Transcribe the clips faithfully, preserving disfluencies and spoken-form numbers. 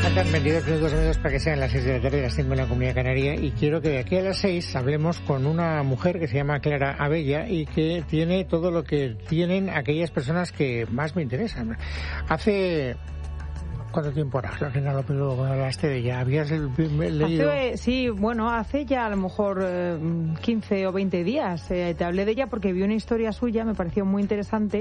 Faltan veintidós minutos amigos para que sean las seis de la tarde, las cinco en la Comunidad Canaria, y quiero que de aquí a las seis hablemos con una mujer que se llama Clara Abella y que tiene todo lo que tienen aquellas personas que más me interesan. Hace... ¿Cuánto tiempo hará, Lorena López, luego hablaste de ella? ¿Habías leído? Hace, sí, bueno, hace ya a lo mejor eh, quince o veinte días eh, te hablé de ella porque vi una historia suya, me pareció muy interesante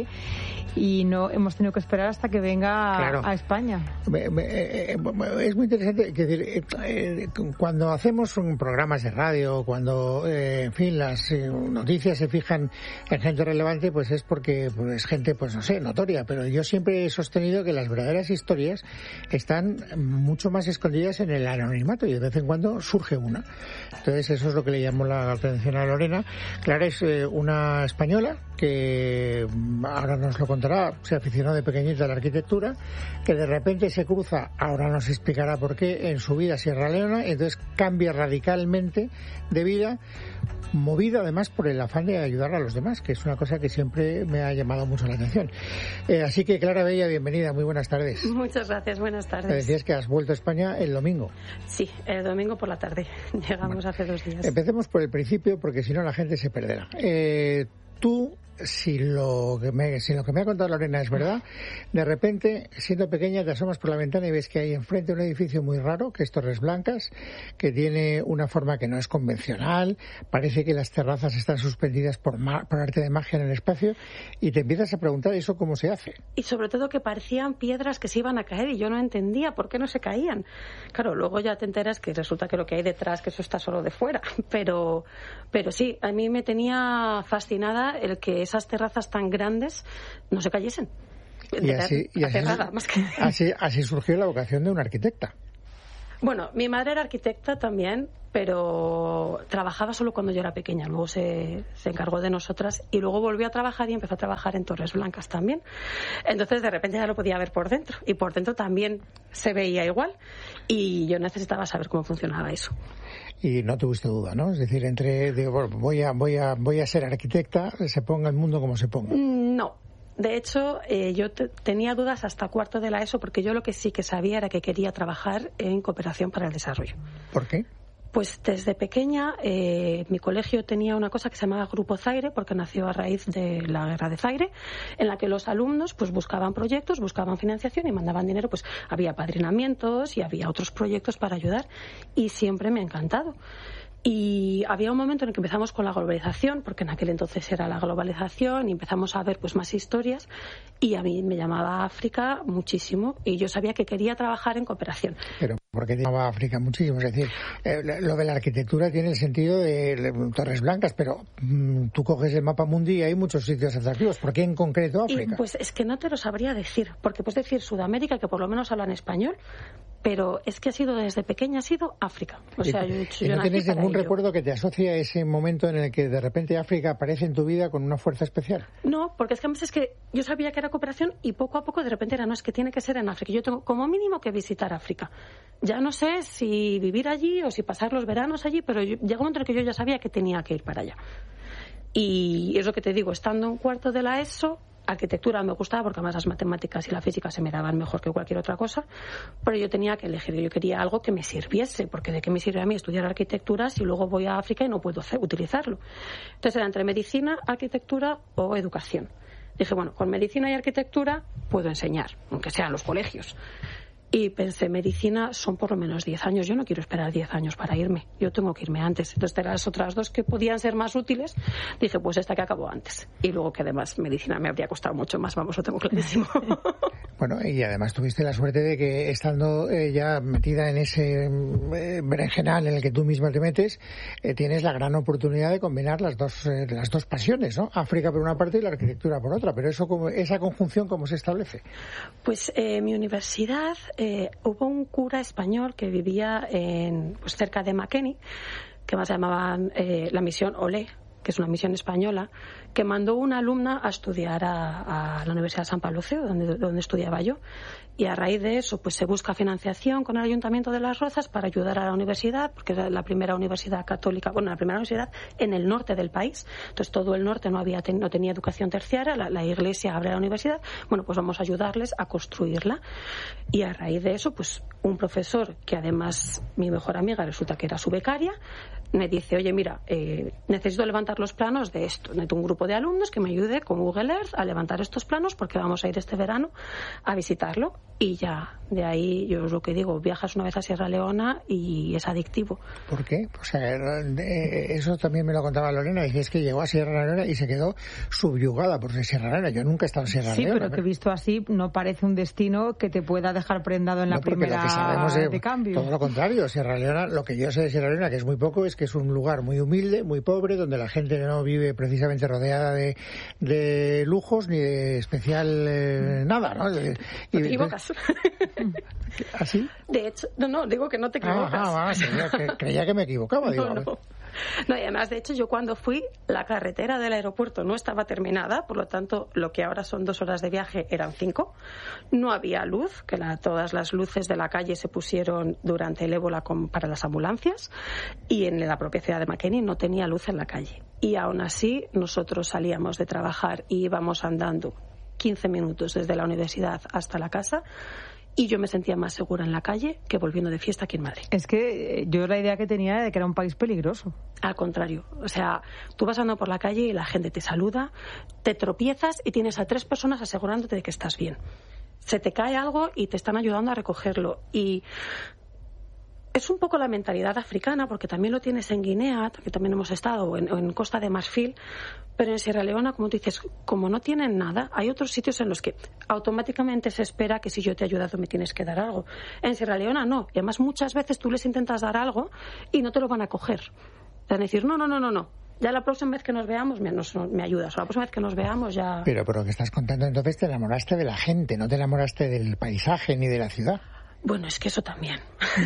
y no hemos tenido que esperar hasta que venga claro. a, a España. Me, me, eh, es muy interesante, que decir, eh, cuando hacemos un programas de radio, cuando, eh, en fin, las eh, noticias se fijan en gente relevante, pues es porque pues, es gente, pues no sé, notoria, pero yo siempre he sostenido que las verdaderas historias están mucho más escondidas en el anonimato y de vez en cuando surge una. Entonces eso es lo que le llamó la atención a Lorena. Clara es eh, una española que ahora nos lo contará, se aficionó de pequeñita a la arquitectura, que de repente se cruza, ahora nos explicará por qué, en su vida a Sierra Leona, entonces cambia radicalmente de vida, movido además por el afán de ayudar a los demás, que es una cosa que siempre me ha llamado mucho la atención. Eh, así que Clara Abella, bienvenida, muy buenas tardes. Muchas gracias, buenas tardes. Me decías que has vuelto a España el domingo. Sí, el domingo por la tarde, llegamos bueno, hace dos días. Empecemos por el principio porque si no la gente se perderá. Eh, tú... Si lo, que me, si lo que me ha contado Lorena es verdad, de repente, siendo pequeña, te asomas por la ventana y ves que hay enfrente un edificio muy raro, que es Torres Blancas, que tiene una forma que no es convencional, parece que las terrazas están suspendidas por, ma, por arte de magia en el espacio, y te empiezas a preguntar eso cómo se hace. Y sobre todo que parecían piedras que se iban a caer y yo no entendía por qué no se caían. Claro, luego ya te enteras que resulta que lo que hay detrás, que eso está solo de fuera, pero, pero sí, a mí me tenía fascinada el que esas terrazas tan grandes no se cayesen. Y así, y así, aterrada, más que... así, así surgió la vocación de una arquitecta. Bueno, mi madre era arquitecta también, pero trabajaba solo cuando yo era pequeña. Luego se, se encargó de nosotras y luego volvió a trabajar y empezó a trabajar en Torres Blancas también. Entonces, de repente ya lo podía ver por dentro. Y por dentro también se veía igual. Y yo necesitaba saber cómo funcionaba eso. Y no tuviste duda, ¿no? Es decir, entre digo, bueno, voy a voy a voy a ser arquitecta, se ponga el mundo como se ponga. No. De hecho, eh, yo te, tenía dudas hasta cuarto de la ESO porque yo lo que sí que sabía era que quería trabajar en cooperación para el desarrollo. ¿Por qué? Pues desde pequeña eh, mi colegio tenía una cosa que se llamaba Grupo Zaire, porque nació a raíz de la guerra de Zaire, en la que los alumnos pues buscaban proyectos, buscaban financiación y mandaban dinero. Pues había apadrinamientos y había otros proyectos para ayudar y siempre me ha encantado. Y había un momento en el que empezamos con la globalización, porque en aquel entonces era la globalización, y empezamos a ver pues más historias, y a mí me llamaba África muchísimo, y yo sabía que quería trabajar en cooperación. Pero ¿por qué te llamaba África muchísimo? Es decir, eh, lo de la arquitectura tiene el sentido de Torres Blancas, pero mmm, tú coges el mapa mundi y hay muchos sitios atractivos. ¿Por qué en concreto África? Y, pues es que no te lo sabría decir, porque puedes decir Sudamérica, que por lo menos hablan español, pero es que ha sido desde pequeña ha sido África. O sea, ¿Y, yo, ¿y yo no tienes ningún ello. recuerdo que te asocie a ese momento en el que de repente África aparece en tu vida con una fuerza especial? No, porque es que además es que yo sabía que era cooperación y poco a poco de repente era, no, es que tiene que ser en África. Yo tengo como mínimo que visitar África. Ya no sé si vivir allí o si pasar los veranos allí, pero yo, llegó un momento en el que yo ya sabía que tenía que ir para allá. Y es lo que te digo, estando en cuarto de la ESO, arquitectura me gustaba porque además las matemáticas y la física se me daban mejor que cualquier otra cosa, pero yo tenía que elegir, yo quería algo que me sirviese, porque de qué me sirve a mí estudiar arquitectura si luego voy a África y no puedo hacer, utilizarlo. Entonces era entre medicina, arquitectura o educación. Dije, bueno, con medicina y arquitectura puedo enseñar, aunque sea en los colegios. Y pensé, medicina son por lo menos diez años. Yo no quiero esperar diez años para irme. Yo tengo que irme antes. Entonces, de las otras dos que podían ser más útiles, dije, pues esta que acabó antes. Y luego que además medicina me habría costado mucho más, vamos, lo tengo clarísimo. Bueno, y además tuviste la suerte de que estando eh, ya metida en ese eh, berenjenal en el que tú misma te metes, eh, tienes la gran oportunidad de combinar las dos eh, las dos pasiones, ¿no? África por una parte y la arquitectura por otra. Pero eso, esa conjunción, ¿cómo se establece? Pues en eh, mi universidad eh, hubo un cura español que vivía en, pues, cerca de Makeni, que más llamaban eh, la misión Olé, que es una misión española, que mandó una alumna a estudiar a, a la Universidad de San Pablo, donde, donde estudiaba yo. Y a raíz de eso, pues se busca financiación con el Ayuntamiento de Las Rozas para ayudar a la universidad, porque es la primera universidad católica, bueno, la primera universidad en el norte del país. Entonces todo el norte no había no tenía educación terciaria, la, la Iglesia abre la universidad. Bueno, pues vamos a ayudarles a construirla. Y a raíz de eso, pues un profesor, que además mi mejor amiga resulta que era su becaria, me dice, oye, mira, eh, necesito levantar los planos de esto. Necesito un grupo de alumnos que me ayude con Google Earth a levantar estos planos porque vamos a ir este verano a visitarlo. Y ya, de ahí yo es lo que digo, viajas una vez a Sierra Leona y es adictivo. ¿Por qué? O sea, eso también me lo contaba Lorena, y es que llegó a Sierra Leona y se quedó subyugada por Sierra Leona. Yo nunca he estado en Sierra sí, Leona. Sí, pero que visto así no parece un destino que te pueda dejar prendado en la no, primera lo que sabemos es, de cambio. Todo lo contrario, Sierra Leona, lo que yo sé de Sierra Leona, que es muy poco, es que es un lugar muy humilde, muy pobre, donde la gente no vive precisamente rodeada de, de lujos ni de especial eh, nada, ¿no? No te equivocas. ¿Así? De hecho, no, no, digo que no te equivocas. Ah, ah, ah, creía, que, creía que me equivocaba. Digo, no, no. No, y además, de hecho, yo cuando fui, la carretera del aeropuerto no estaba terminada, por lo tanto, lo que ahora son dos horas de viaje eran cinco. No había luz, que la, todas las luces de la calle se pusieron durante el ébola con, para las ambulancias, y en la propia ciudad de Makeni no tenía luz en la calle. Y aún así, nosotros salíamos de trabajar y íbamos andando quince minutos desde la universidad hasta la casa, y yo me sentía más segura en la calle que volviendo de fiesta aquí en Madrid. Es que yo la idea que tenía era de que era un país peligroso. Al contrario, o sea, tú vas andando por la calle y la gente te saluda, te tropiezas y tienes a tres personas asegurándote de que estás bien. Se te cae algo y te están ayudando a recogerlo. Y es un poco la mentalidad africana, porque también lo tienes en Guinea, que también hemos estado, o en, o en Costa de Marfil, pero en Sierra Leona, como tú dices, como no tienen nada, hay otros sitios en los que automáticamente se espera que si yo te he ayudado me tienes que dar algo. En Sierra Leona no, y además muchas veces tú les intentas dar algo y no te lo van a coger. Van a decir, no, no, no, no, no. Ya la próxima vez que nos veamos me, nos, me ayudas, o la próxima vez que nos veamos ya... Pero por lo que estás contando, entonces te enamoraste de la gente, no te enamoraste del paisaje ni de la ciudad. Bueno, es que eso también.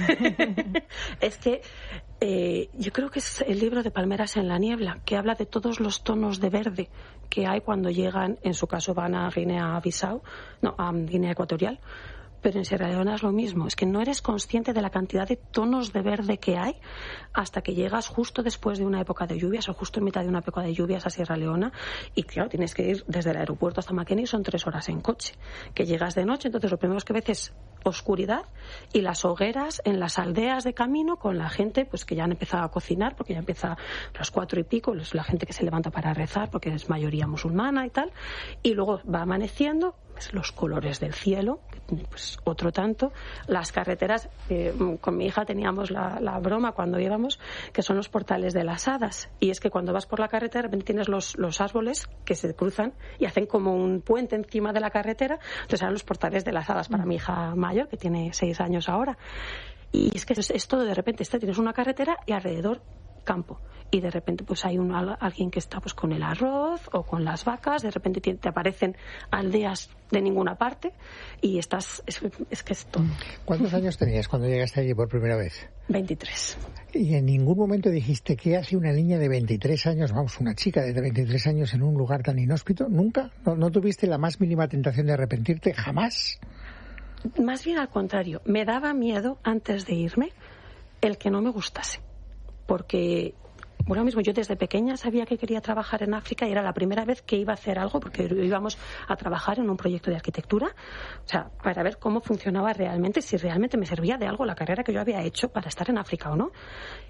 Es que eh, yo creo que es el libro de Palmeras en la niebla, que habla de todos los tonos de verde que hay cuando llegan, en su caso van a Guinea-Bissau, no, a Guinea Ecuatorial, pero en Sierra Leona es lo mismo. Es que no eres consciente de la cantidad de tonos de verde que hay hasta que llegas justo después de una época de lluvias o justo en mitad de una época de lluvias a Sierra Leona, y claro, tienes que ir desde el aeropuerto hasta Makeni, son tres horas en coche, que llegas de noche, entonces lo primero que ves es oscuridad y las hogueras en las aldeas de camino con la gente pues que ya han empezado a cocinar, porque ya empieza a las cuatro y pico, la gente que se levanta para rezar porque es mayoría musulmana y tal, y luego va amaneciendo, los colores del cielo, pues otro tanto, las carreteras, eh, con mi hija teníamos la, la broma cuando íbamos, que son los portales de las hadas, y es que cuando vas por la carretera de repente tienes los, los árboles que se cruzan y hacen como un puente encima de la carretera, entonces eran los portales de las hadas para mi hija mayor, que tiene seis años ahora, y es que es, es todo de repente, está, tienes una carretera y alrededor campo, y de repente pues hay un, alguien que está pues con el arroz o con las vacas, de repente te, te aparecen aldeas de ninguna parte y estás, es, es que es todo. ¿Cuántos años tenías cuando llegaste allí por primera vez? veintitrés. ¿Y en ningún momento dijiste qué hace una niña de veintitrés años, vamos, una chica de veintitrés años en un lugar tan inhóspito? ¿Nunca? ¿No, no tuviste la más mínima tentación de arrepentirte? ¿Jamás? Más bien al contrario, me daba miedo antes de irme el que no me gustase, porque bueno, mismo yo desde pequeña sabía que quería trabajar en África y era la primera vez que iba a hacer algo, porque íbamos a trabajar en un proyecto de arquitectura, o sea, para ver cómo funcionaba realmente, si realmente me servía de algo la carrera que yo había hecho para estar en África o no.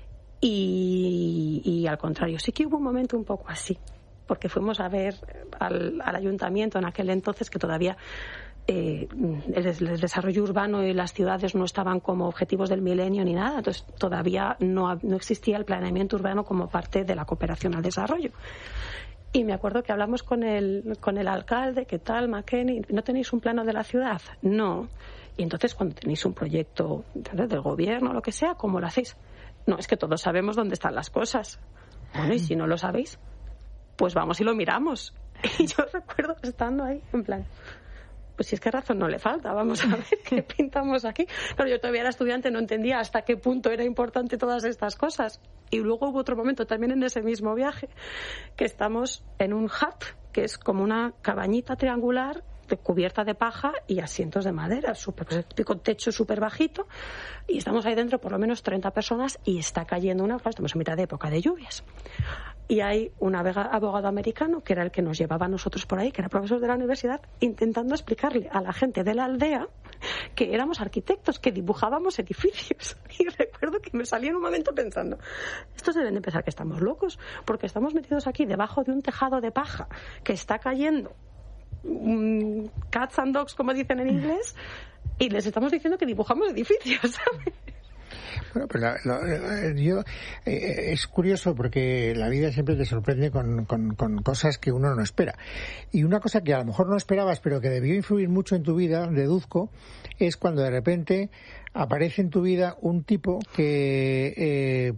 Y, y al contrario, sí que hubo un momento un poco así, porque fuimos a ver al, al ayuntamiento en aquel entonces, que todavía Eh, el, el desarrollo urbano y las ciudades no estaban como objetivos del milenio ni nada, entonces todavía no, no existía el planeamiento urbano como parte de la cooperación al desarrollo. Y me acuerdo que hablamos con el, con el alcalde, ¿qué tal, Makeni? ¿No tenéis un plano de la ciudad? No. Y entonces cuando tenéis un proyecto del gobierno o lo que sea, ¿cómo lo hacéis? No, es que todos sabemos dónde están las cosas. Bueno, y si no lo sabéis, pues vamos y lo miramos. Y yo recuerdo estando ahí, en plan, pues si es que razón no le falta, vamos a ver qué pintamos aquí. Pero yo todavía era estudiante, no entendía hasta qué punto era importante todas estas cosas. Y luego hubo otro momento también en ese mismo viaje, que estamos en un hut, que es como una cabañita triangular de cubierta de paja y asientos de madera, super, pues, típico techo súper bajito, y estamos ahí dentro por lo menos treinta personas y está cayendo una, claro, estamos en mitad de época de lluvias. Y hay un abogado americano que era el que nos llevaba a nosotros por ahí, que era profesor de la universidad, intentando explicarle a la gente de la aldea que éramos arquitectos, que dibujábamos edificios. Y recuerdo que me salí en un momento pensando, estos deben de pensar que estamos locos, porque estamos metidos aquí debajo de un tejado de paja que está cayendo, um, cats and dogs, como dicen en inglés, y les estamos diciendo que dibujamos edificios, ¿sabes? Bueno, pues la, la, yo eh, es curioso porque la vida siempre te sorprende con, con, con cosas que uno no espera. Y una cosa que a lo mejor no esperabas, pero que debió influir mucho en tu vida, deduzco, es cuando de repente aparece en tu vida un tipo que eh,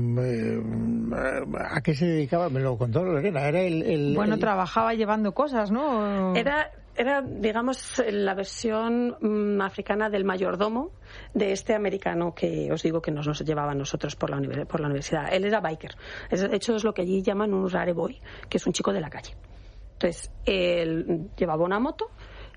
¿a qué se dedicaba? Me lo contó Lorena. Era el, el bueno, el... trabajaba llevando cosas, ¿no? Era Era, digamos, la versión mmm, africana del mayordomo de este americano que os digo que nos, nos llevaba a nosotros por la, univers- por la universidad. Él era biker. Es, de hecho, es lo que allí llaman un rare boy, que es un chico de la calle. Entonces, él llevaba una moto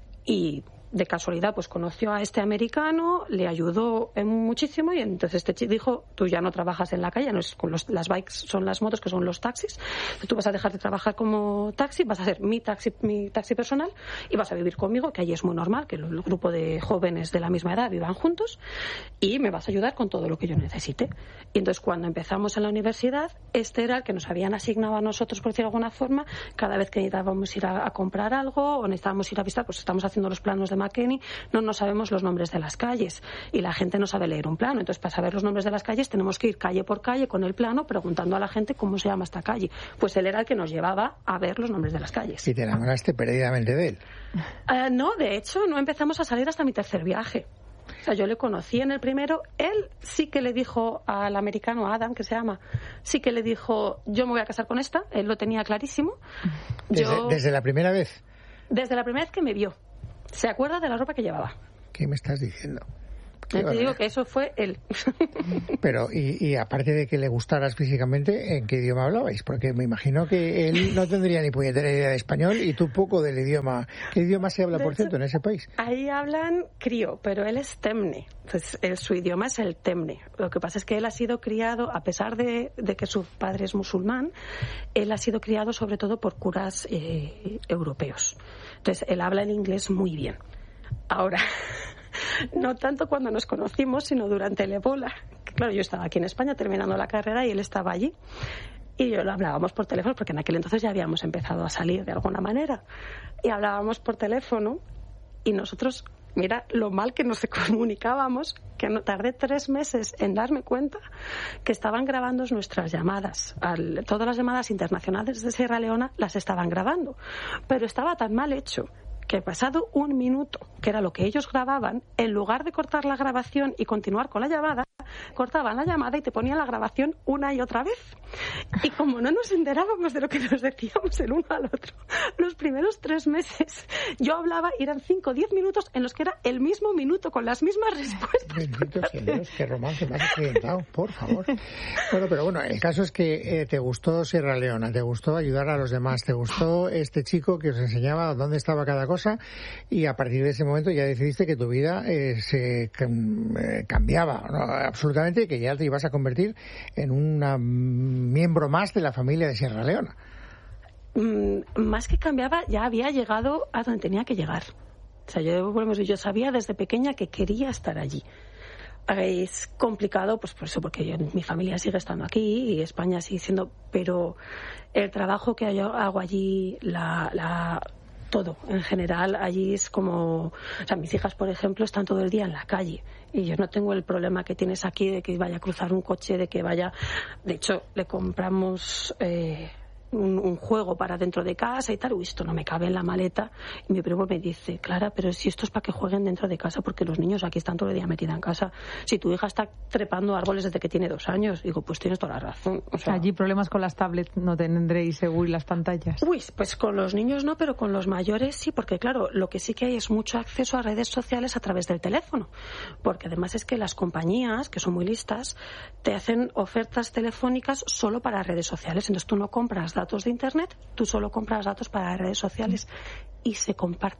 y de casualidad pues conoció a este americano, le ayudó muchísimo y entonces este chico dijo, tú ya no trabajas en la calle, no es con los, las bikes son las motos que son los taxis, tú vas a dejar de trabajar como taxi, vas a ser mi taxi, mi taxi personal y vas a vivir conmigo, que allí es muy normal que el grupo de jóvenes de la misma edad vivan juntos y me vas a ayudar con todo lo que yo necesite. Y entonces cuando empezamos en la universidad, este era el que nos habían asignado a nosotros, por decirlo de alguna forma, cada vez que necesitábamos ir a, a comprar algo o necesitábamos ir a visitar, pues estamos haciendo los planos de McKinney, no nos sabemos los nombres de las calles y la gente no sabe leer un plano, entonces para saber los nombres de las calles tenemos que ir calle por calle con el plano preguntando a la gente cómo se llama esta calle. Pues él era el que nos llevaba a ver los nombres de las calles. ¿Y te enamoraste perdidamente de él? Uh, no, de hecho no empezamos a salir hasta mi tercer viaje. O sea, yo le conocí en el primero, él sí que le dijo al americano, Adam, que se llama, sí que le dijo, yo me voy a casar con esta, él lo tenía clarísimo. ¿Desde, yo, desde la primera vez? Desde la primera vez que me vio. Se acuerda de la ropa que llevaba. ¿Qué me estás diciendo? Yo te digo que eso fue él. Pero, y, y aparte de que le gustaras físicamente, ¿en qué idioma hablabais? Porque me imagino que él no tendría ni puñetera idea de español y tú poco del idioma. ¿Qué idioma se habla, De por hecho, cierto, en ese país? Ahí hablan crío, pero él es temne. Entonces, él, su idioma es el temne. Lo que pasa es que él ha sido criado, a pesar de, de que su padre es musulmán, él ha sido criado sobre todo por curas eh, europeos. Entonces, él habla el inglés muy bien. Ahora... No tanto cuando nos conocimos, sino durante el ébola. Claro, yo estaba aquí en España terminando la carrera y él estaba allí. Y yo lo hablábamos por teléfono, porque en aquel entonces ya habíamos empezado a salir de alguna manera. Y hablábamos por teléfono y nosotros, mira lo mal que nos comunicábamos, que no tardé tres meses en darme cuenta que estaban grabando nuestras llamadas. Al, todas las llamadas internacionales de Sierra Leona las estaban grabando. Pero estaba tan mal hecho que pasado un minuto, que era lo que ellos grababan, en lugar de cortar la grabación y continuar con la llamada, cortaban la llamada y te ponían la grabación una y otra vez. Y como no nos enterábamos de lo que nos decíamos el uno al otro, los primeros tres meses yo hablaba y eran cinco o diez minutos en los que era el mismo minuto con las mismas respuestas. Bendito sea Dios, qué romance más accidentado, por favor. Bueno, pero bueno, el caso es que eh, te gustó Sierra Leona, te gustó ayudar a los demás, te gustó este chico que os enseñaba dónde estaba cada cosa y a partir de ese momento ya decidiste que tu vida eh, se eh, cambiaba, ¿no? Absolutamente, que ya te ibas a convertir en un miembro más de la familia de Sierra Leona. Mm, más que cambiaba, ya había llegado a donde tenía que llegar. O sea, yo, bueno, yo sabía desde pequeña que quería estar allí. Es complicado, pues por eso, porque yo, mi familia sigue estando aquí y España sigue siendo, pero el trabajo que yo hago allí, la, la todo en general allí es como, o sea, mis hijas por ejemplo están todo el día en la calle y yo no tengo el problema que tienes aquí de que vaya a cruzar un coche, de que vaya, de hecho le compramos eh, un, un juego para dentro de casa y tal, uy, esto no me cabe en la maleta y mi primo me dice, Clara, pero si esto es para que jueguen dentro de casa porque los niños aquí están todo el día metida en casa, si tu hija está trepando árboles desde que tiene dos años, digo, pues tienes toda la razón. O sea, allí problemas con las tablets no tendréis seguro y las pantallas. Uy, pues con los niños no, pero con los mayores sí, porque claro, lo que sí que hay es mucho acceso a redes sociales a través del teléfono, porque además es que las compañías, que son muy listas, te hacen ofertas telefónicas solo para redes sociales, entonces tú no compras datos de internet, tú solo compras datos para redes sociales y se comparte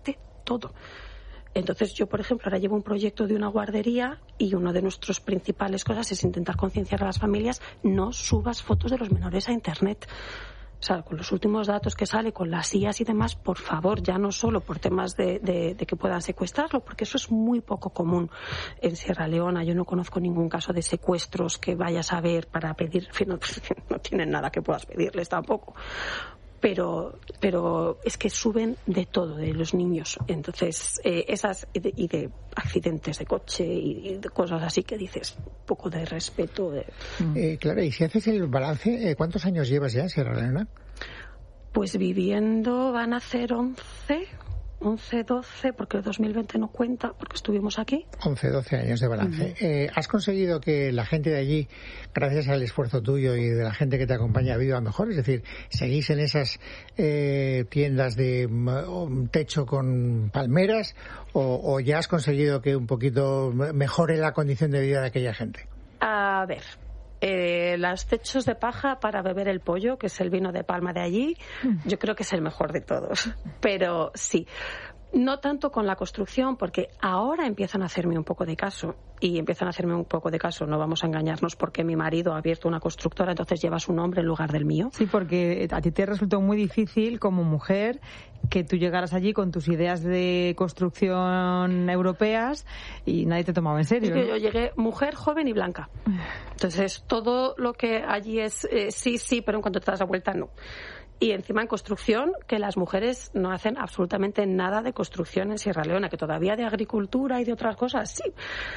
todo. Entonces yo, por ejemplo, ahora llevo un proyecto de una guardería y una de nuestras principales cosas es intentar concienciar a las familias: no subas fotos de los menores a Internet. O sea, con los últimos datos que sale, con las I As y demás, por favor, ya no solo por temas de, de, de que puedan secuestrarlo, porque eso es muy poco común en Sierra Leona. Yo no conozco ningún caso de secuestros que vayas a ver para pedir, en fin, no, no tienen nada que puedas pedirles tampoco. Pero, pero es que suben de todo, de los niños. Entonces, eh, esas y de, y de accidentes de coche y, y de cosas así que dices, un poco de respeto. De... Eh, claro, y si haces el balance, eh, ¿cuántos años llevas ya en Sierra Leona? Pues viviendo van a ser once, once, doce, porque el dos mil veinte no cuenta, porque estuvimos aquí. once, doce años de balance. Uh-huh. Eh, ¿Has conseguido que la gente de allí, gracias al esfuerzo tuyo y de la gente que te acompaña, viva mejor? Es decir, ¿seguís en esas eh, tiendas de um, techo con palmeras o, o ya has conseguido que un poquito mejore la condición de vida de aquella gente? A ver... Eh, los techos de paja para beber el pollo, que es el vino de palma de allí, yo creo que es el mejor de todos. Pero sí, no tanto con la construcción, porque ahora empiezan a hacerme un poco de caso. Y empiezan a hacerme un poco de caso, no vamos a engañarnos, porque mi marido ha abierto una constructora, entonces lleva su nombre en lugar del mío. Sí, porque a ti te resultó muy difícil como mujer que tú llegaras allí con tus ideas de construcción europeas y nadie te tomaba en serio. Es que ¿no? Yo llegué mujer, joven y blanca. Entonces todo lo que allí es eh, sí, sí, pero en cuanto te das la vuelta, no. Y encima en construcción, que las mujeres no hacen absolutamente nada de construcción en Sierra Leona, que todavía de agricultura y de otras cosas, sí.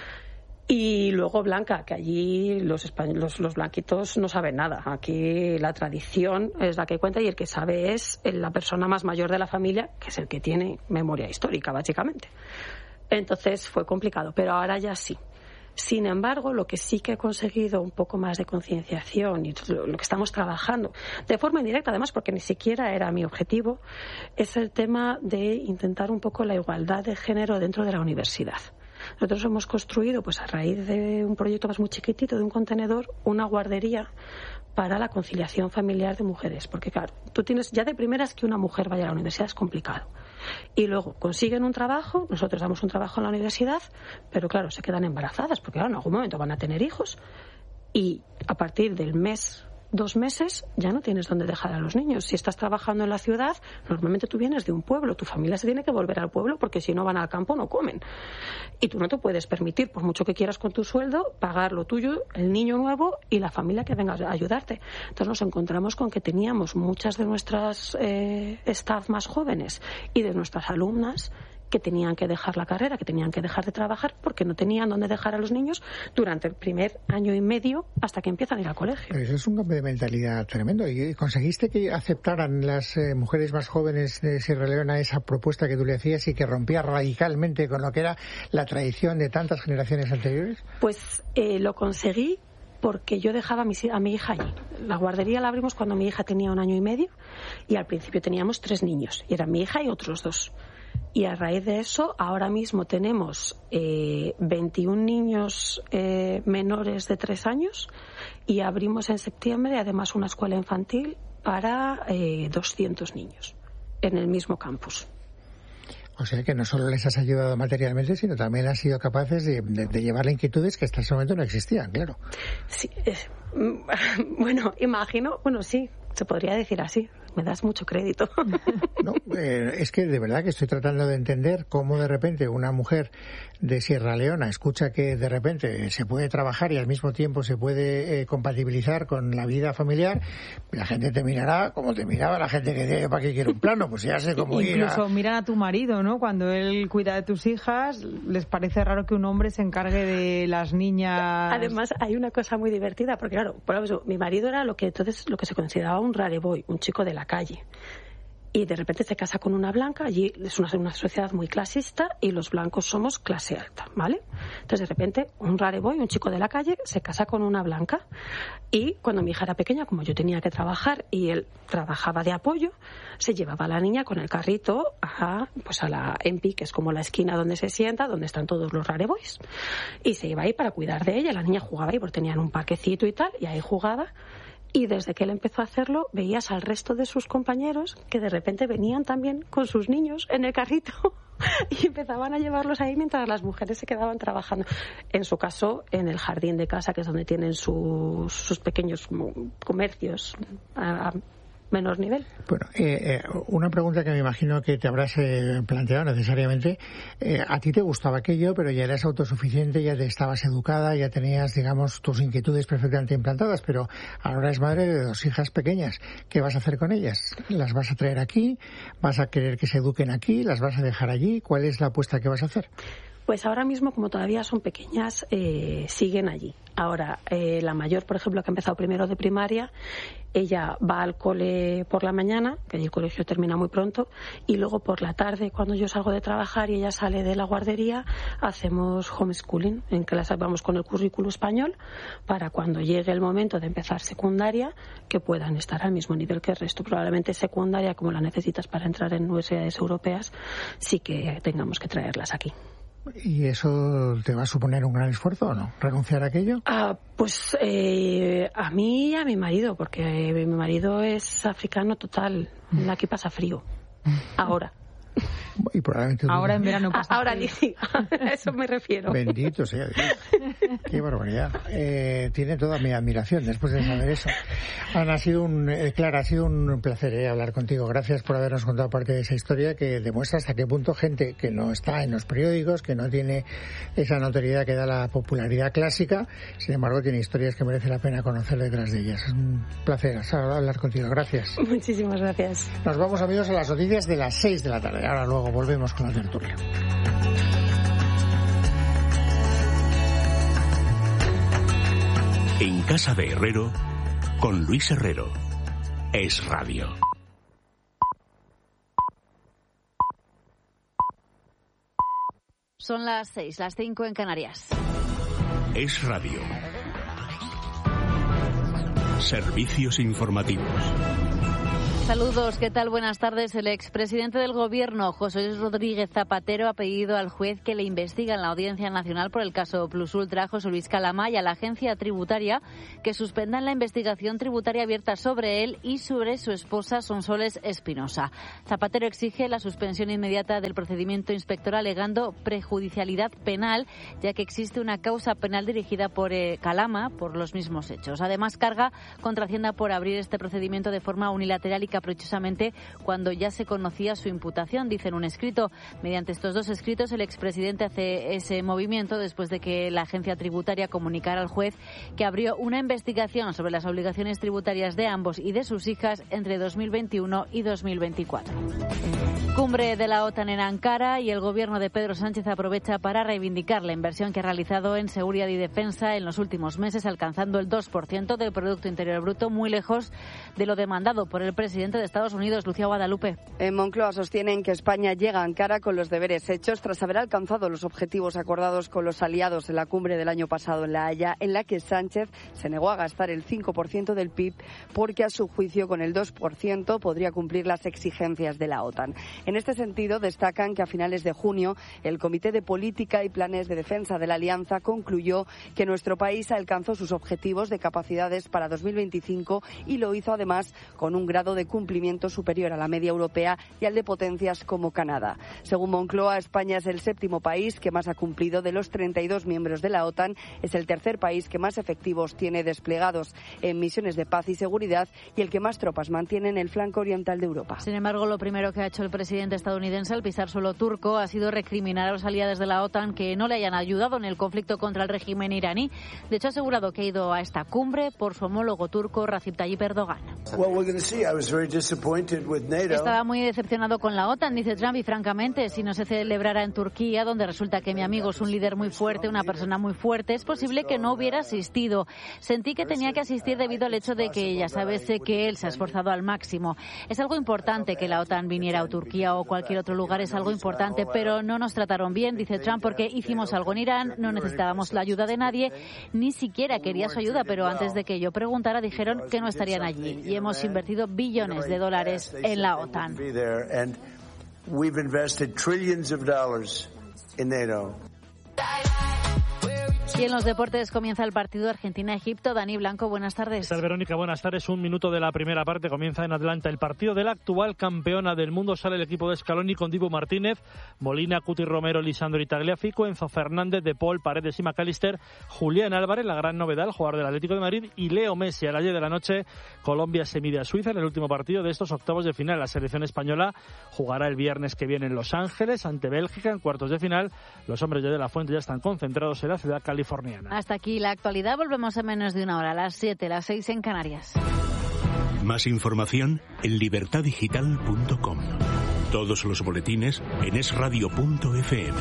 Y luego blanca, que allí los, españoles, los, los blanquitos no saben nada. Aquí la tradición es la que cuenta y el que sabe es la persona más mayor de la familia, que es el que tiene memoria histórica, básicamente. Entonces fue complicado, pero ahora ya sí. Sin embargo, lo que sí que he conseguido un poco más de concienciación y lo, lo que estamos trabajando, de forma indirecta además, porque ni siquiera era mi objetivo, es el tema de intentar un poco la igualdad de género dentro de la universidad. Nosotros hemos construido, pues a raíz de un proyecto más muy chiquitito, de un contenedor, una guardería para la conciliación familiar de mujeres. Porque claro, tú tienes ya de primeras que una mujer vaya a la universidad es complicado. Y luego consiguen un trabajo, nosotros damos un trabajo en la universidad, pero claro, se quedan embarazadas, porque claro, en algún momento van a tener hijos. Y a partir del mes... dos meses ya no tienes dónde dejar a los niños. Si estás trabajando en la ciudad, normalmente tú vienes de un pueblo, tu familia se tiene que volver al pueblo porque si no van al campo no comen. Y tú no te puedes permitir, por mucho que quieras con tu sueldo, pagar lo tuyo, el niño nuevo y la familia que venga a ayudarte. Entonces nos encontramos con que teníamos muchas de nuestras eh, staff más jóvenes y de nuestras alumnas que tenían que dejar la carrera, que tenían que dejar de trabajar porque no tenían dónde dejar a los niños durante el primer año y medio hasta que empiezan a ir al colegio. Pero eso es un cambio de mentalidad tremendo. ¿Y conseguiste que aceptaran las eh, mujeres más jóvenes de Sierra Leona esa propuesta que tú le hacías y que rompía radicalmente con lo que era la tradición de tantas generaciones anteriores? Pues eh, lo conseguí porque yo dejaba a mi, a mi hija allí. La guardería la abrimos cuando mi hija tenía un año y medio y al principio teníamos tres niños y eran mi hija y otros dos. Y a raíz de eso, ahora mismo tenemos eh, veintiún niños eh, menores de tres años y abrimos en septiembre además una escuela infantil para eh, doscientos niños en el mismo campus. O sea que no solo les has ayudado materialmente, sino también has sido capaces de, de, de llevarle inquietudes que hasta ese momento no existían, claro. Sí, eh, bueno, imagino, bueno, sí, se podría decir así. Me das mucho crédito. No, eh, es que de verdad que estoy tratando de entender cómo de repente una mujer de Sierra Leona escucha que de repente se puede trabajar y al mismo tiempo se puede eh, compatibilizar con la vida familiar. La gente te mirará como te miraba la gente que dice, ¿para qué quiere un plano? Pues ya sé cómo ir a... Incluso miran a tu marido, ¿no? Cuando él cuida de tus hijas, les parece raro que un hombre se encargue de las niñas. Además, hay una cosa muy divertida, porque claro, por ejemplo, mi marido era lo que entonces lo que se consideraba un rare boy, un chico de la calle. Y de repente se casa con una blanca, allí es una, una sociedad muy clasista y los blancos somos clase alta, ¿vale? Entonces de repente un rare boy, un chico de la calle, se casa con una blanca y cuando mi hija era pequeña, como yo tenía que trabajar y él trabajaba de apoyo, se llevaba a la niña con el carrito a, pues a la M P, que es como la esquina donde se sienta, donde están todos los rare boys. Y se iba ahí para cuidar de ella, la niña jugaba ahí porque tenían un parquecito y tal, y ahí jugaba. Y desde que él empezó a hacerlo, veías al resto de sus compañeros que de repente venían también con sus niños en el carrito y empezaban a llevarlos ahí mientras las mujeres se quedaban trabajando. En su caso, en el jardín de casa, que es donde tienen sus, sus pequeños comercios a, a menor nivel. Bueno, eh, eh, una pregunta que me imagino que te habrás eh, planteado necesariamente. Eh, a ti te gustaba aquello, pero ya eras autosuficiente, ya te estabas educada, ya tenías, digamos, tus inquietudes perfectamente implantadas, pero ahora es madre de dos hijas pequeñas. ¿Qué vas a hacer con ellas? ¿Las vas a traer aquí? ¿Vas a querer que se eduquen aquí? ¿Las vas a dejar allí? ¿Cuál es la apuesta que vas a hacer? Pues ahora mismo, como todavía son pequeñas, eh, siguen allí. Ahora, eh, la mayor, por ejemplo, que ha empezado primero de primaria, ella va al cole por la mañana, que el colegio termina muy pronto, y luego por la tarde, cuando yo salgo de trabajar y ella sale de la guardería, hacemos homeschooling, en que las vamos con el currículo español, para cuando llegue el momento de empezar secundaria, que puedan estar al mismo nivel que el resto. Probablemente secundaria, como la necesitas para entrar en universidades europeas, sí que tengamos que traerlas aquí. ¿Y eso te va a suponer un gran esfuerzo o no? ¿Renunciar a aquello? Ah, pues eh, a mí y a mi marido, porque mi marido es africano total. Aquí pasa frío. Ahora. Y probablemente ahora en verano pasa ahora frío. A eso me refiero. Bendito sea Dios. Qué barbaridad. Eh, tiene toda mi admiración después de saber eso. Ana, ha sido un, eh, Clara, ha sido un placer eh, hablar contigo. Gracias por habernos contado parte de esa historia que demuestra hasta qué punto gente que no está en los periódicos, que no tiene esa notoriedad que da la popularidad clásica, sin embargo tiene historias que merece la pena conocer detrás de ellas. Es un placer hablar contigo. Gracias. Muchísimas gracias. Nos vamos, amigos, a las noticias de las seis de la tarde. Ahora luego volvemos con la tertulia. En Casa de Herrero, con Luis Herrero. Es Radio. Son las seis, las cinco en Canarias. Es Radio. Servicios informativos. Saludos, ¿qué tal? Buenas tardes. El expresidente del Gobierno, José Luis Rodríguez Zapatero, ha pedido al juez que le investigue en la Audiencia Nacional por el caso Plus Ultra, José Luis Calama, y a la agencia tributaria que suspendan la investigación tributaria abierta sobre él y sobre su esposa Sonsoles Espinosa. Zapatero exige la suspensión inmediata del procedimiento inspector alegando prejudicialidad penal, ya que existe una causa penal dirigida por eh, Calama por los mismos hechos. Además, carga contra Hacienda por abrir este procedimiento de forma unilateral y caprichosamente cuando ya se conocía su imputación, dice en un escrito. Mediante estos dos escritos, el expresidente hace ese movimiento después de que la agencia tributaria comunicara al juez que abrió una investigación sobre las obligaciones tributarias de ambos y de sus hijas entre dos mil veintiuno y dos mil veinticuatro. Cumbre de la OTAN en Ankara y el gobierno de Pedro Sánchez aprovecha para reivindicar la inversión que ha realizado en seguridad y defensa en los últimos meses, alcanzando el dos por ciento del Producto Interior Bruto, muy lejos de lo demandado por el presidente de Estados Unidos, Lucía Guadalupe. En Moncloa sostienen que España llega a Ankara con los deberes hechos tras haber alcanzado los objetivos acordados con los aliados en la cumbre del año pasado en La Haya, en la que Sánchez se negó a gastar el cinco por ciento del P I B porque a su juicio con el dos por ciento podría cumplir las exigencias de la OTAN. En este sentido, destacan que a finales de junio el Comité de Política y Planes de Defensa de la Alianza concluyó que nuestro país alcanzó sus objetivos de capacidades para dos mil veinticinco y lo hizo además con un grado de cumplimiento superior a la media europea y al de potencias como Canadá. Según Moncloa, España es el séptimo país que más ha cumplido de los treinta y dos miembros de la OTAN, es el tercer país que más efectivos tiene desplegados en misiones de paz y seguridad y el que más tropas mantiene en el flanco oriental de Europa. Sin embargo, lo primero que ha hecho el presidente estadounidense al pisar suelo turco ha sido recriminar a los aliados de la OTAN que no le hayan ayudado en el conflicto contra el régimen iraní. De hecho, ha asegurado que ha ido a esta cumbre por su homólogo turco Recep Tayyip Erdogan. Estaba muy decepcionado con la OTAN, dice Trump, y francamente, si no se celebrara en Turquía, donde resulta que mi amigo es un líder muy fuerte, una persona muy fuerte, es posible que no hubiera asistido. Sentí que tenía que asistir debido al hecho de que, ya sabes, sé que él se ha esforzado al máximo. Es algo importante que la OTAN viniera a Turquía o cualquier otro lugar, es algo importante, pero no nos trataron bien, dice Trump, porque hicimos algo en Irán, no necesitábamos la ayuda de nadie, ni siquiera quería su ayuda, pero antes de que yo preguntara dijeron que no estarían allí y hemos invertido billones de dólares en la OTAN. Y en los deportes comienza el partido Argentina-Egipto. Dani Blanco, buenas tardes. ¿Qué tal, Verónica? Buenas tardes. Un minuto de la primera parte. Comienza en Atlanta el partido de la actual campeona del mundo. Sale el equipo de Scaloni con Dibu Martínez, Molina, Cuti Romero, Lisandro y Tagliafico, Enzo Fernández, De Paul, Paredes y McAllister, Julián Álvarez, la gran novedad, el jugador del Atlético de Madrid, y Leo Messi. A las diez de la noche, Colombia se mide a Suiza en el último partido de estos octavos de final. La selección española jugará el viernes que viene en Los Ángeles ante Bélgica en cuartos de final. Los hombres de la Fuente ya están concentrados en la ciudad californiana. Hasta aquí la actualidad. Volvemos en menos de una hora, a las siete, las seis en Canarias. Más información en libertad digital punto com. Todos los boletines en es radio punto efe eme.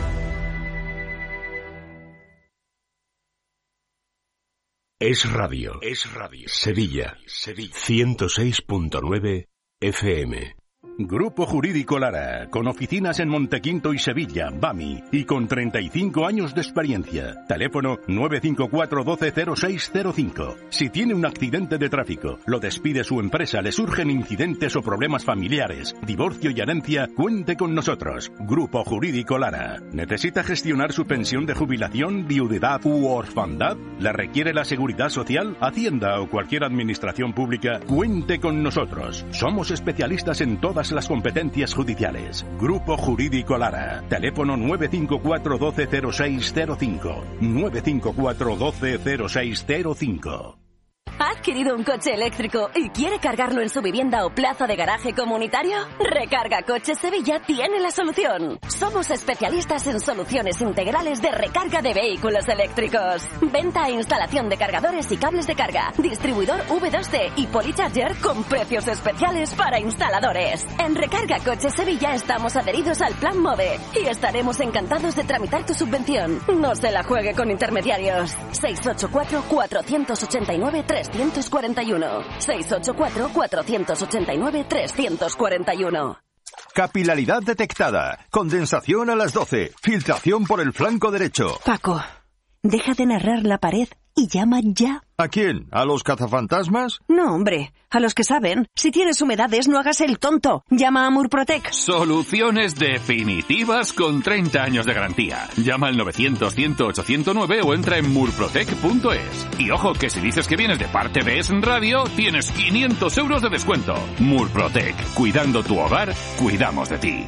Es Radio. Es Radio. Sevilla. Sevilla. ciento seis punto nueve efe eme. Grupo Jurídico Lara, con oficinas en Montequinto y Sevilla, Bami, y con treinta y cinco años de experiencia. Teléfono nueve cinco cuatro uno dos cero seis cero cinco. Si tiene un accidente de tráfico, lo despide su empresa, le surgen incidentes o problemas familiares, divorcio y herencia, cuente con nosotros. Grupo Jurídico Lara. ¿Necesita gestionar su pensión de jubilación, viudedad u orfandad? ¿La requiere la Seguridad Social, Hacienda o cualquier administración pública? Cuente con nosotros. Somos especialistas en todas las competencias judiciales. Grupo Jurídico Lara. Teléfono nueve cinco cuatro uno dos cero seis cero cinco. nueve cinco cuatro uno dos cero seis cero cinco. ¿Ha adquirido un coche eléctrico y quiere cargarlo en su vivienda o plaza de garaje comunitario? Recarga Coches Sevilla tiene la solución. Somos especialistas en soluciones integrales de recarga de vehículos eléctricos. Venta e instalación de cargadores y cables de carga. Distribuidor ve dos ce y Polycharger con precios especiales para instaladores. En Recarga Coches Sevilla estamos adheridos al Plan MOVE y estaremos encantados de tramitar tu subvención. No se la juegue con intermediarios. seis ocho cuatro, cuatro ocho nueve, tres cuatro uno. seis ocho cuatro, cuatro ocho nueve, tres cuatro uno. Capilaridad detectada. Condensación a las doce. Filtración por el flanco derecho. Paco, deja de narrar la pared y llama ya. ¿A quién? ¿A los cazafantasmas? No, hombre, a los que saben. Si tienes humedades, no hagas el tonto. Llama a Murprotec. Soluciones definitivas con treinta años de garantía. Llama al novecientos, cien, ocho cero nueve o entra en murprotec punto es. Y ojo, que si dices que vienes de parte de Es Radio, tienes quinientos euros de descuento. Murprotec. Cuidando tu hogar, cuidamos de ti.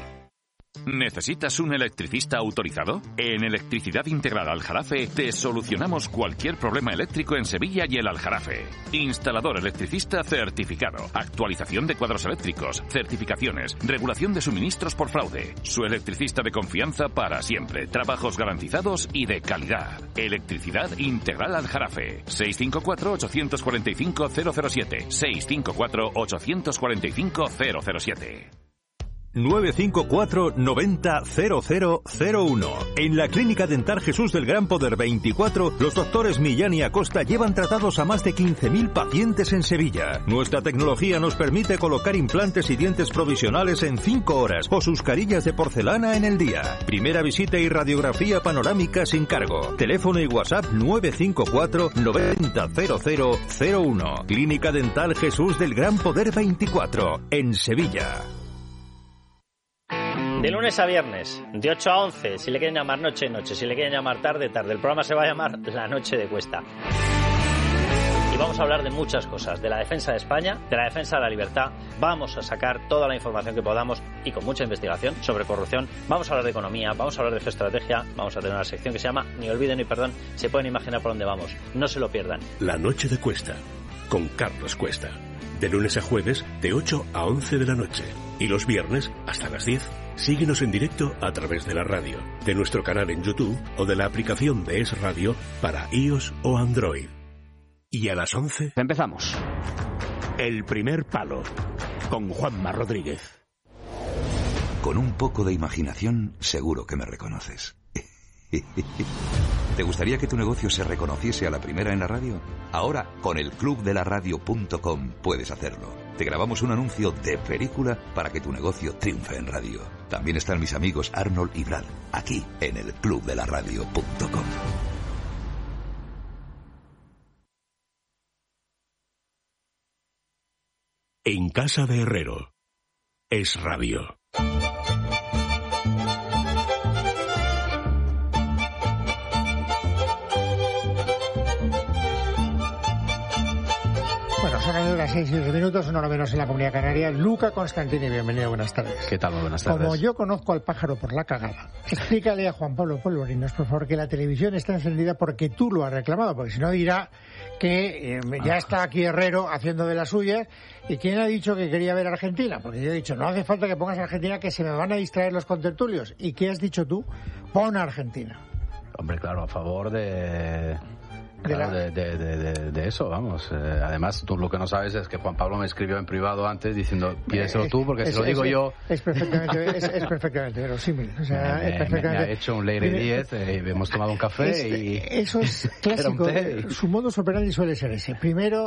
¿Necesitas un electricista autorizado? En Electricidad Integral Aljarafe te solucionamos cualquier problema eléctrico en Sevilla y el Aljarafe. Instalador electricista certificado, actualización de cuadros eléctricos, certificaciones, regulación de suministros por fraude. Su electricista de confianza para siempre, trabajos garantizados y de calidad. Electricidad Integral Aljarafe. seis cinco cuatro, ocho cuatro cinco, cero cero siete. seis cinco cuatro, ocho cuatro cinco, cero cero siete. nueve cinco cuatro, noventa, cero cero cero uno. En la Clínica Dental Jesús del Gran Poder veinticuatro, los doctores Millán y Acosta llevan tratados a más de quince mil pacientes en Sevilla. Nuestra tecnología nos permite colocar implantes y dientes provisionales en cinco horas o sus carillas de porcelana en el día. Primera visita y radiografía panorámica sin cargo. Teléfono y WhatsApp nueve cinco cuatro, noventa, cero cero cero uno. Clínica Dental Jesús del Gran Poder veinticuatro, en Sevilla. De lunes a viernes, de ocho a once, si le quieren llamar noche, noche, si le quieren llamar tarde, tarde. El programa se va a llamar La Noche de Cuesta. Y vamos a hablar de muchas cosas, de la defensa de España, de la defensa de la libertad. Vamos a sacar toda la información que podamos y con mucha investigación sobre corrupción. Vamos a hablar de economía, vamos a hablar de geoestrategia, vamos a tener una sección que se llama Ni olviden ni perdón. Se pueden imaginar por dónde vamos, no se lo pierdan. La Noche de Cuesta, con Carlos Cuesta. De lunes a jueves, de ocho a once de la noche. Y los viernes, hasta las diez. Síguenos en directo a través de la radio, de nuestro canal en YouTube o de la aplicación de Es Radio para iOS o Android. Y a las once... Empezamos. El primer palo, con Juanma Rodríguez. Con un poco de imaginación, seguro que me reconoces. ¿Te gustaría que tu negocio se reconociese a la primera en la radio? Ahora, con el club de la radio punto com puedes hacerlo. Te grabamos un anuncio de película para que tu negocio triunfe en radio. También están mis amigos Arnold y Brad, aquí en el club de la radio punto com. En casa de Herrero. Es Radio. Son las seis y diez minutos, una hora menos en la Comunidad Canaria. Luca Constantini, bienvenido, buenas tardes. ¿Qué tal? Muy buenas tardes. Como yo conozco al pájaro por la cagada, explícale a Juan Pablo Polvorinos, por favor, que la televisión está encendida porque tú lo has reclamado, porque si no dirá que eh, ya está aquí Herrero haciendo de las suyas. ¿Y quién ha dicho que quería ver a Argentina? Porque yo he dicho, no hace falta que pongas a Argentina, que se me van a distraer los contertulios. ¿Y qué has dicho tú? Pon a Argentina. Hombre, claro, a favor de... Claro, de, de, de, de, de eso, vamos. Eh, además, tú lo que no sabes es que Juan Pablo me escribió en privado antes diciendo, pídeselo tú, porque es, si lo digo es, yo... Es perfectamente, es, es perfectamente verosímil. O sea, me, es perfectamente... me ha hecho un Lady diez, eh, hemos tomado un café es, y... Eso es clásico. Su modus operandi suele ser ese. Primero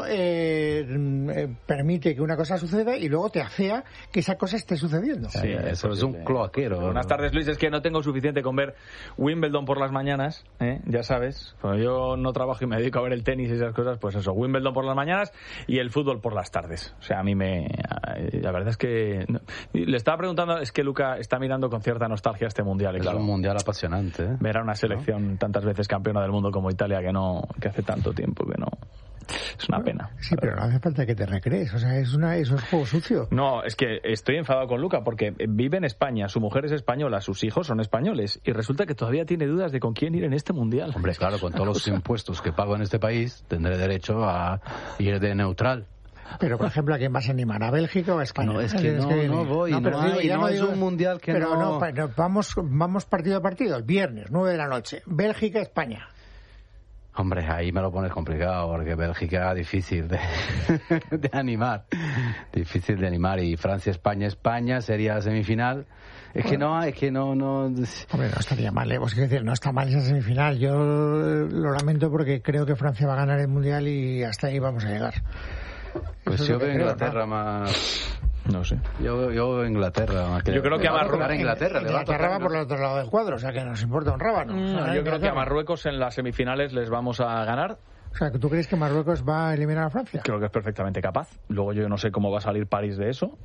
eh, permite que una cosa suceda y luego te afea que esa cosa esté sucediendo. Sí, eso es un cloaquero. Buenas tardes, Luis. Es que no tengo suficiente con ver Wimbledon por las mañanas, ¿eh? Ya sabes. Cuando yo no trabajo y me dedico a ver el tenis y esas cosas, pues eso, Wimbledon por las mañanas y el fútbol por las tardes. O sea, a mí me... La verdad es que... Le estaba preguntando, es que Luca está mirando con cierta nostalgia este mundial. Y es claro, un mundial apasionante, ¿eh? Ver a una selección ¿no? tantas veces campeona del mundo como Italia, que no que hace tanto tiempo que no... Es una pena. Sí, pero no hace falta que te recrees. O sea, es una eso es juego sucio. No, es que estoy enfadado con Luca porque vive en España, su mujer es española, sus hijos son españoles y resulta que todavía tiene dudas de con quién ir en este mundial. Hombre, claro, con todos los impuestos que pago en este país tendré derecho a ir de neutral. Pero, por ejemplo, ¿a quién vas a animar? ¿A Bélgica o a España? No, es que no, que no voy. No, pero no, hay, digo, no es un mundial que pero no... Pero no, vamos, vamos partido a partido. El viernes, nueve de la noche. Bélgica, España. Hombre, ahí me lo pones complicado, porque Bélgica difícil de, de animar. Difícil de animar. Y Francia-España, España sería semifinal. Es bueno, que no, es que no, no... Hombre, no estaría mal, ¿eh? Pues quiero decir, no está mal esa semifinal. Yo lo lamento porque creo que Francia va a ganar el Mundial y hasta ahí vamos a llegar. Pues yo veo Inglaterra ¿no? más... No sé. Yo, yo Inglaterra. Más que yo creo que a Marruecos. Inglaterra, Inglaterra va por el otro lado del cuadro, o sea que nos importa un rábano. No, o sea, yo creo que a Marruecos en las semifinales les vamos a ganar. O sea, ¿tú crees que Marruecos va a eliminar a Francia? Creo que es perfectamente capaz. Luego yo no sé cómo va a salir París de eso,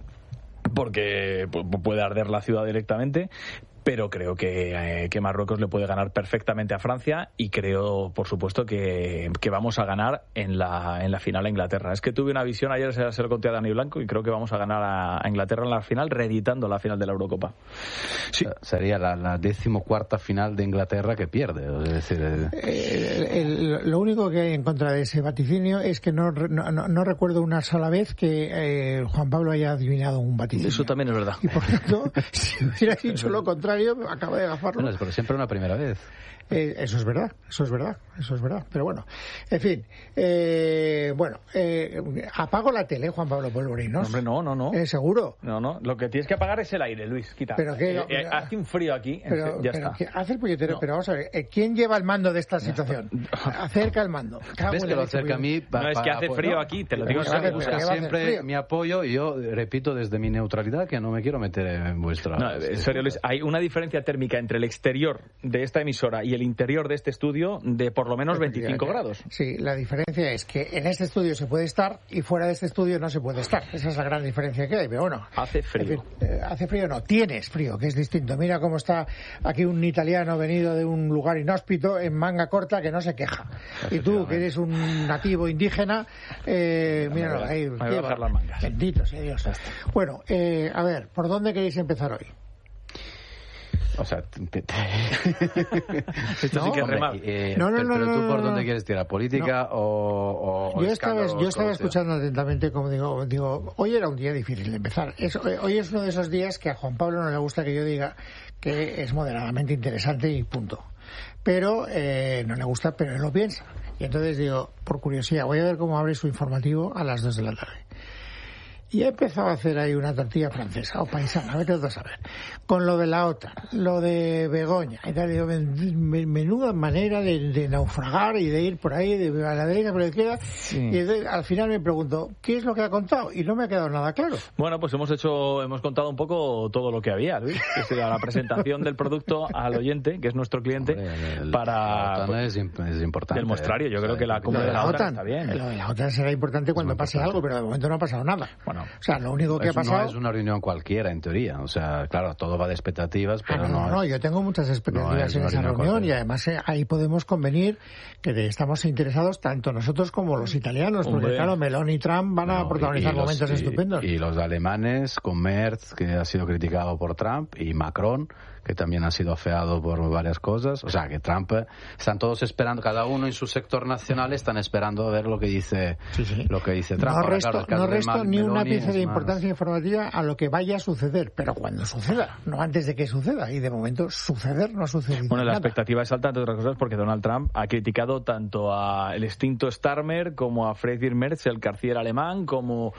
porque puede arder la ciudad directamente. Pero creo que, eh, que Marruecos le puede ganar perfectamente a Francia y creo, por supuesto, que, que vamos a ganar en la, en la final a Inglaterra. Es que tuve una visión, ayer se, se lo conté a Dani Blanco y creo que vamos a ganar a, a Inglaterra en la final, reeditando la final de la Eurocopa. Sí. Sería la, la decimocuarta final de Inglaterra que pierde. Es decir, el, el, lo único que hay en contra de ese vaticinio es que no, no, no, no recuerdo una sola vez que eh, Juan Pablo haya adivinado un vaticinio. Eso también es verdad. Y por tanto, si hubiera dicho lo contrario, acaba de gafarlo. Bueno, pero siempre una primera vez. Eh, eso es verdad, eso es verdad, eso es verdad. Pero bueno, en fin, eh, bueno, eh, apago la tele, Juan Pablo Polvorinos. Hombre, no, no, no. Eh, ¿Seguro? No, no, lo que tienes que apagar es el aire, Luis, quita. Pero que, eh, eh, hace un frío aquí, pero, ya pero, está. Hace el puñetero, no. Pero vamos a ver, ¿quién lleva el mando de esta situación? Acerca el mando. ¿Ves que lo acerca a mí? No, es que hace frío aquí, te lo digo. Busca siempre mi apoyo y yo repito desde mi neutralidad que no me quiero meter en vuestra... No, en serio, Luis, hay una diferencia térmica entre el exterior de esta emisora y el interior de este estudio de por lo menos veinticinco grados. Sí, la diferencia es que en este estudio se puede estar y fuera de este estudio no se puede estar. Esa es la gran diferencia que hay, pero bueno. Hace frío. En fin, eh, hace frío no, tienes frío, que es distinto. Mira cómo está aquí un italiano venido de un lugar inhóspito en manga corta que no se queja. Y tú, que eres un nativo indígena, eh, míralo ahí. Me voy a bajar las mangas. Bendito sea Dios. Bueno, eh, a ver, ¿por dónde queréis empezar hoy? O sea, te, te... esto no, sí que es remar. Eh, no, no, pero, no, pero tú no, por no, dónde no. quieres tirar, política no. o, o yo estaba, yo estaba o escuchando atentamente, como digo, digo, hoy era un día difícil de empezar. Es, hoy es uno de esos días que a Juan Pablo no le gusta que yo diga que es moderadamente interesante y punto. Pero eh, no le gusta, pero él lo piensa. Y entonces digo, por curiosidad, voy a ver cómo abre su informativo a las dos de la tarde. Y he empezado a hacer ahí una tortilla francesa o paisana, vete a saber, con lo de la OTAN, lo de Begoña, y tal, digo, menuda manera de, de naufragar y de ir por ahí, de a la derecha, por la izquierda, sí. Y entonces, al final me pregunto, ¿qué es lo que ha contado? Y no me ha quedado nada claro. Bueno, pues hemos hecho, hemos contado un poco todo lo que había, Luis, que sería la presentación del producto al oyente, que es nuestro cliente, Hombre, el, para... La OTAN es, es importante. El mostrario, yo creo que la cumbre de la OTAN está bien. Lo de la OTAN será importante cuando pase algo, pero de momento no ha pasado nada. Bueno, no. O sea, lo único que Eso ha pasado... no es una reunión cualquiera, en teoría. O sea, claro, todo va de expectativas, pero ah, no, no... No, es, yo tengo muchas expectativas no en esa reunión cualquiera. y además eh, ahí podemos convenir que de, estamos interesados tanto nosotros como los italianos, porque Hombre. claro, Meloni y Trump van a No, protagonizar y los- momentos y- estupendos. Y los alemanes, con Merz, que ha sido criticado por Trump, y Macron, que también ha sido afeado por varias cosas. O sea, que Trump, eh, están todos esperando, cada uno en su sector nacional están esperando a ver lo que dice, sí, sí. Lo que dice Trump. No Ahora, resto, claro, el caso no de resto Mal- ni un Meloni ápice es de más- importancia informativa a lo que vaya a suceder, pero cuando suceda, no antes de que suceda. Y de momento suceder no sucede. Bueno, la nada. expectativa es alta, entre otras cosas, porque Donald Trump ha criticado tanto a el extinto Starmer como a Friedrich Merz, el canciller alemán, como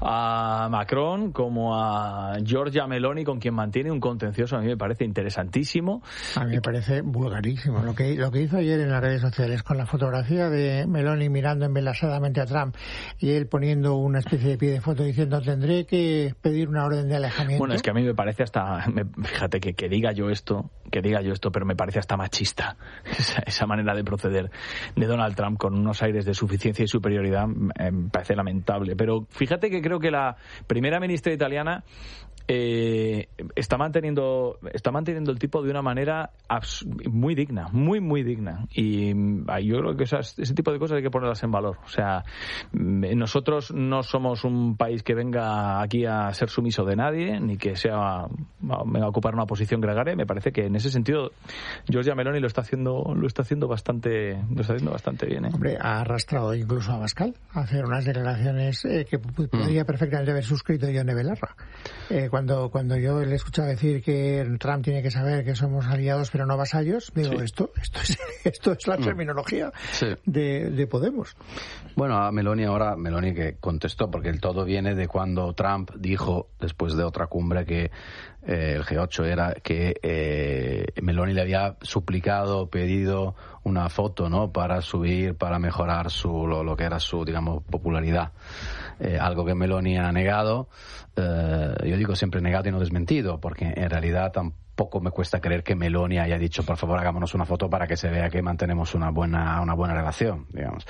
a Macron, como a Giorgia Meloni, con quien mantiene un contencioso. A mí me parece interesantísimo. A mí me parece vulgarísimo. Lo que, lo que hizo ayer en las redes sociales con la fotografía de Meloni mirando embelesadamente a Trump y él poniendo una especie de pie de foto diciendo tendré que pedir una orden de alejamiento. Bueno, es que a mí me parece hasta, me- fíjate que, que diga yo esto, que diga yo esto, pero me parece hasta machista esa, esa manera de proceder de Donald Trump con unos aires de suficiencia y superioridad, eh, me parece lamentable. Pero fíjate que creo que la primera ministra italiana eh, está manteniendo está manteniendo el tipo de una manera abs- muy digna, muy muy digna, y mm, yo creo que esas, ese tipo de cosas hay que ponerlas en valor. O sea, mm, nosotros no somos un país que venga aquí a ser sumiso de nadie, ni que sea venga a ocupar una posición gregaria. Me parece que en ese sentido Giorgia Meloni lo está haciendo lo está haciendo bastante lo está haciendo bastante bien, ¿eh? Hombre, ha arrastrado incluso a Abascal a hacer unas declaraciones eh, que p- podría perfectamente haber suscrito Ione Belarra. Eh, cuando, cuando yo le he escuchado decir que Trump tiene que saber que somos aliados pero no vasallos, digo, Sí. esto, esto, es, esto es la Mm. terminología Sí. de, de Podemos. Bueno, a Meloni ahora, Meloni que contestó, porque el todo viene de cuando Trump dijo, después de otra cumbre, que eh, el G ocho era que eh, Meloni le había suplicado, pedido una foto, ¿no?, para subir, para mejorar su lo, lo que era su, digamos, popularidad. Eh, algo que Meloni ha negado. Eh, yo digo siempre negado y no desmentido, porque en realidad tampoco me cuesta creer que Meloni haya dicho, por favor, hagámonos una foto para que se vea que mantenemos una buena, una buena relación, digamos.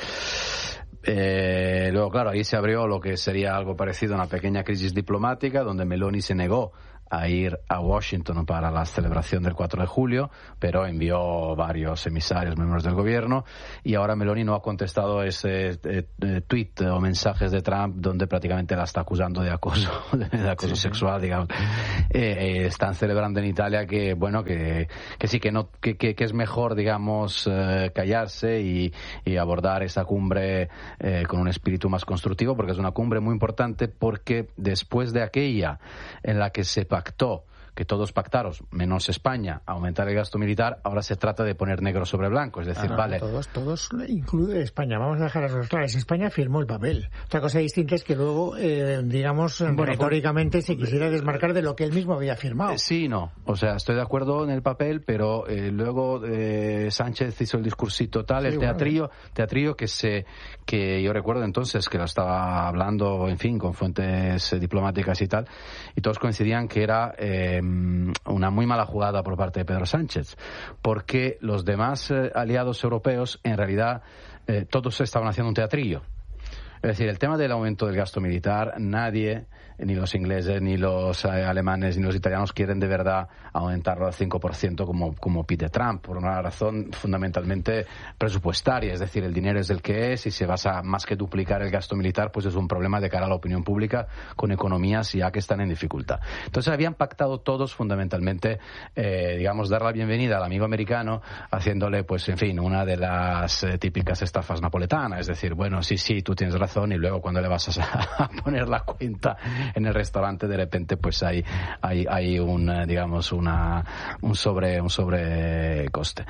Eh, luego, claro, ahí se abrió lo que sería algo parecido a una pequeña crisis diplomática, donde Meloni se negó a ir a Washington para la celebración del cuatro de julio, pero envió varios emisarios, miembros del gobierno, y ahora Meloni no ha contestado ese eh, eh, tuit o mensajes de Trump donde prácticamente la está acusando de acoso, de acoso sí, sexual, digamos. Eh, eh, están celebrando en Italia que, bueno, que, que sí, que no, que, que, que es mejor, digamos, eh, callarse y, y abordar esa cumbre eh, con un espíritu más constructivo, porque es una cumbre muy importante, porque después de aquella en la que se pactó, que todos pactaron, menos España, aumentar el gasto militar, ahora se trata de poner negro sobre blanco, es decir, Ah, no, vale. Todos, todos, incluye España. Vamos a dejar las cosas claras. España firmó el papel. Otra cosa distinta es que luego, eh, digamos, bueno, retóricamente se quisiera desmarcar de lo que él mismo había firmado. Sí, no. O sea, estoy de acuerdo en el papel, pero eh, luego eh, Sánchez hizo el discursito tal, Sí, el bueno. teatrillo, teatrillo que se, que yo recuerdo entonces que lo estaba hablando, en fin, con fuentes eh, diplomáticas y tal, y todos coincidían que era eh, una muy mala jugada por parte de Pedro Sánchez, porque los demás eh, aliados europeos, en realidad, eh, todos estaban haciendo un teatrillo. Es decir, el tema del aumento del gasto militar, nadie, ni los ingleses, ni los eh, alemanes, ni los italianos quieren de verdad aumentarlo al cinco por ciento como, como pide Trump, por una razón fundamentalmente presupuestaria. Es decir, el dinero es el que es y si vas a más que duplicar el gasto militar, pues es un problema de cara a la opinión pública con economías ya que están en dificultad. Entonces habían pactado todos fundamentalmente, eh, digamos, dar la bienvenida al amigo americano haciéndole, pues, en fin, una de las eh, típicas estafas napoletanas. Es decir, bueno, sí, sí, tú tienes razón, y luego cuando le vas a, a poner la cuenta en el restaurante, de repente pues hay hay, hay un eh, digamos una un sobre un sobrecoste.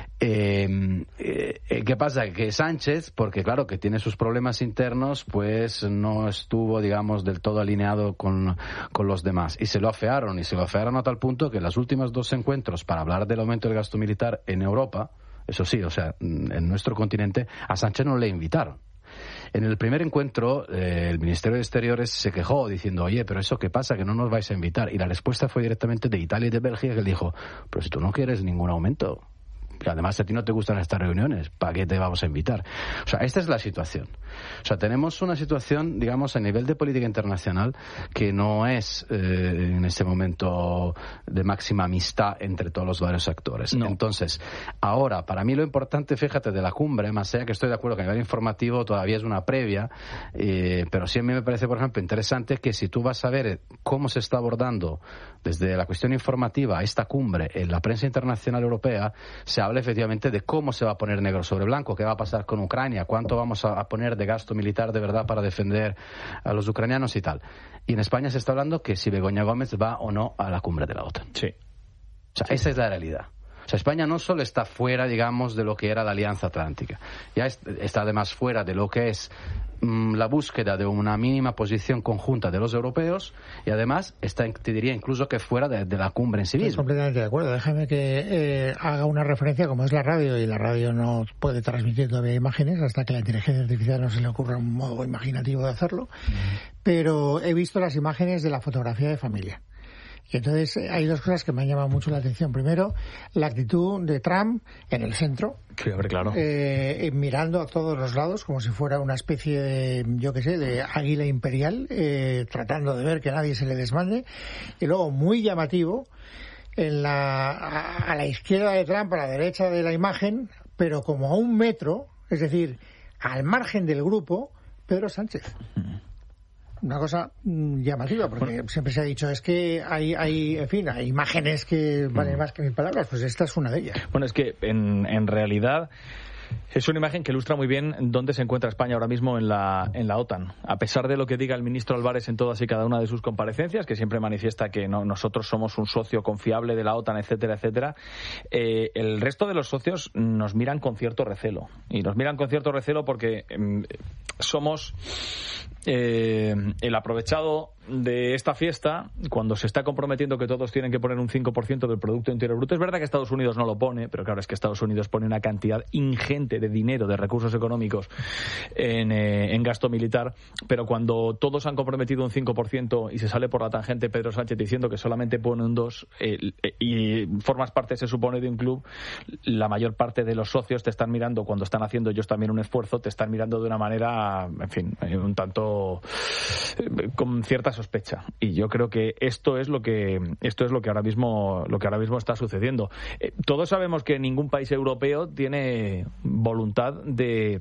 Eh, eh, ¿Qué pasa? Que Sánchez, porque claro que tiene sus problemas internos, pues no estuvo, digamos, del todo alineado con, con los demás. Y se lo afearon, y se lo afearon a tal punto que en los últimos dos encuentros para hablar del aumento del gasto militar en Europa, eso sí, o sea, en nuestro continente, a Sánchez no le invitaron. En el primer encuentro, eh, el Ministerio de Exteriores se quejó diciendo, oye, pero ¿eso qué pasa? Que no nos vais a invitar. Y la respuesta fue directamente de Italia y de Bélgica, que le dijo, pero si tú no quieres ningún aumento, Además, a ti no te gustan estas reuniones, ¿para qué te vamos a invitar? O sea, esta es la situación. O sea, tenemos una situación, digamos, a nivel de política internacional que no es eh, en este momento de máxima amistad entre todos los varios actores. No. Entonces, ahora, para mí lo importante, fíjate, de la cumbre, más allá que estoy de acuerdo que a nivel informativo todavía es una previa, eh, pero sí a mí me parece, por ejemplo, interesante que si tú vas a ver cómo se está abordando desde la cuestión informativa esta cumbre en la prensa internacional europea, se habla efectivamente de cómo se va a poner negro sobre blanco, qué va a pasar con Ucrania, cuánto vamos a poner de gasto militar de verdad para defender a los ucranianos y tal. Y en España se está hablando que si Begoña Gómez va o no a la cumbre de la OTAN. Sí. O sea, esa es la realidad. O sea, España no solo está fuera, digamos, de lo que era la Alianza Atlántica, ya está además fuera de lo que es mmm, la búsqueda de una mínima posición conjunta de los europeos y además está, te diría incluso que fuera de, de la cumbre en sí misma. Estoy completamente de acuerdo. Déjame que eh, haga una referencia, como es la radio, y la radio no puede transmitir todavía imágenes hasta que la inteligencia artificial no se le ocurra un modo imaginativo de hacerlo, mm. pero he visto las imágenes de la fotografía de familia. Y entonces hay dos cosas que me han llamado mucho la atención. Primero, la actitud de Trump en el centro, sí, hombre, claro. eh, mirando a todos los lados como si fuera una especie de, yo qué sé, de águila imperial, eh, tratando de ver que nadie se le desmande. Y luego, muy llamativo, en la, a, a la izquierda de Trump, a la derecha de la imagen, pero como a un metro, es decir, al margen del grupo, Pedro Sánchez. Una cosa llamativa, porque bueno, siempre se ha dicho es que hay, hay, en fin, hay imágenes que valen más que mil palabras, pues esta es una de ellas. Bueno, es que en, en realidad es una imagen que ilustra muy bien dónde se encuentra España ahora mismo en la, en la OTAN. A pesar de lo que diga el ministro Álvarez en todas y cada una de sus comparecencias, que siempre manifiesta que no, nosotros somos un socio confiable de la OTAN, etcétera, etcétera, eh, el resto de los socios nos miran con cierto recelo. Y nos miran con cierto recelo porque eh, somos eh, el aprovechado de esta fiesta cuando se está comprometiendo que todos tienen que poner un cinco por ciento del Producto Interior Bruto. Es verdad que Estados Unidos no lo pone, pero claro, es que Estados Unidos pone una cantidad ingente de dinero, de recursos económicos en, eh, en gasto militar, pero cuando todos han comprometido un cinco por ciento y se sale por la tangente Pedro Sánchez diciendo que solamente pone un dos por ciento eh, y formas parte, se supone, de un club, la mayor parte de los socios te están mirando, cuando están haciendo ellos también un esfuerzo, te están mirando de una manera, en fin, un tanto eh, con cierta sospecha. Y yo creo que esto es lo que esto es lo que ahora mismo lo que ahora mismo está sucediendo. Eh, todos sabemos que ningún país europeo tiene voluntad de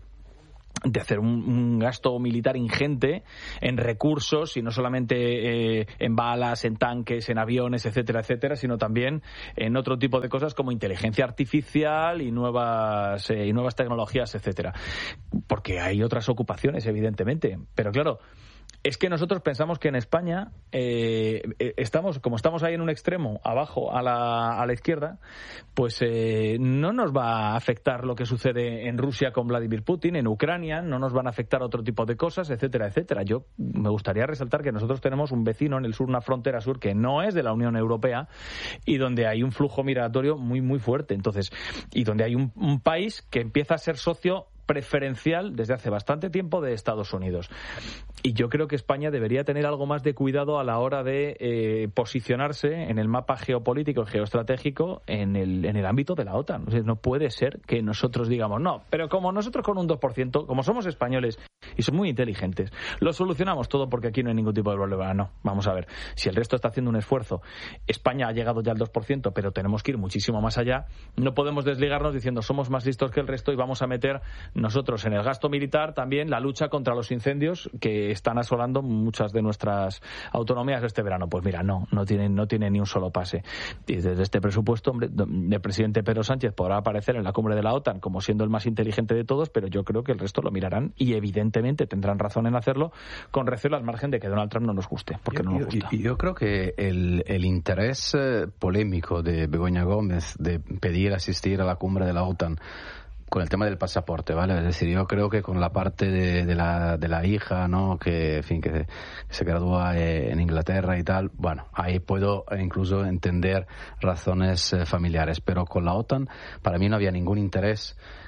de hacer un, un gasto militar ingente en recursos, y no solamente eh, en balas, en tanques, en aviones, etcétera, etcétera, sino también en otro tipo de cosas como inteligencia artificial y nuevas eh, y nuevas tecnologías, etcétera. Porque hay otras ocupaciones, evidentemente. Pero claro, es que nosotros pensamos que en España eh, estamos, como estamos ahí en un extremo, abajo a la, a la izquierda, pues eh, no nos va a afectar lo que sucede en Rusia con Vladimir Putin, en Ucrania, no nos van a afectar otro tipo de cosas, etcétera, etcétera. Yo me gustaría resaltar que nosotros tenemos un vecino en el sur, una frontera sur, que no es de la Unión Europea y donde hay un flujo migratorio muy, muy fuerte. Entonces, y donde hay un, un país que empieza a ser socio preferencial desde hace bastante tiempo de Estados Unidos. Y yo creo que España debería tener algo más de cuidado a la hora de eh, posicionarse en el mapa geopolítico y geoestratégico en el, en el ámbito de la OTAN. O sea, no puede ser que nosotros digamos, no, pero como nosotros con un dos por ciento, como somos españoles y son muy inteligentes, lo solucionamos todo porque aquí no hay ningún tipo de problema. No, vamos a ver, si el resto está haciendo un esfuerzo, España ha llegado ya al dos por ciento, pero tenemos que ir muchísimo más allá. No podemos desligarnos diciendo somos más listos que el resto y vamos a meter nosotros en el gasto militar también la lucha contra los incendios que están asolando muchas de nuestras autonomías este verano. Pues mira, no, no tiene, no tiene ni un solo pase. Y desde este presupuesto, hombre, el presidente Pedro Sánchez podrá aparecer en la cumbre de la OTAN como siendo el más inteligente de todos, pero yo creo que el resto lo mirarán y evidentemente tendrán razón en hacerlo, con recelo al margen de que Donald Trump no nos guste, porque yo, no nos gusta. Yo, yo creo que el, el interés eh, polémico de Begoña Gómez de pedir asistir a la cumbre de la OTAN con el tema del pasaporte, ¿vale? Es decir, yo creo que con la parte de, de, la, de la hija, ¿no? Que, en fin, que se gradúa en Inglaterra y tal, bueno, ahí puedo incluso entender razones eh, familiares, pero con la OTAN, para mí no había ningún interés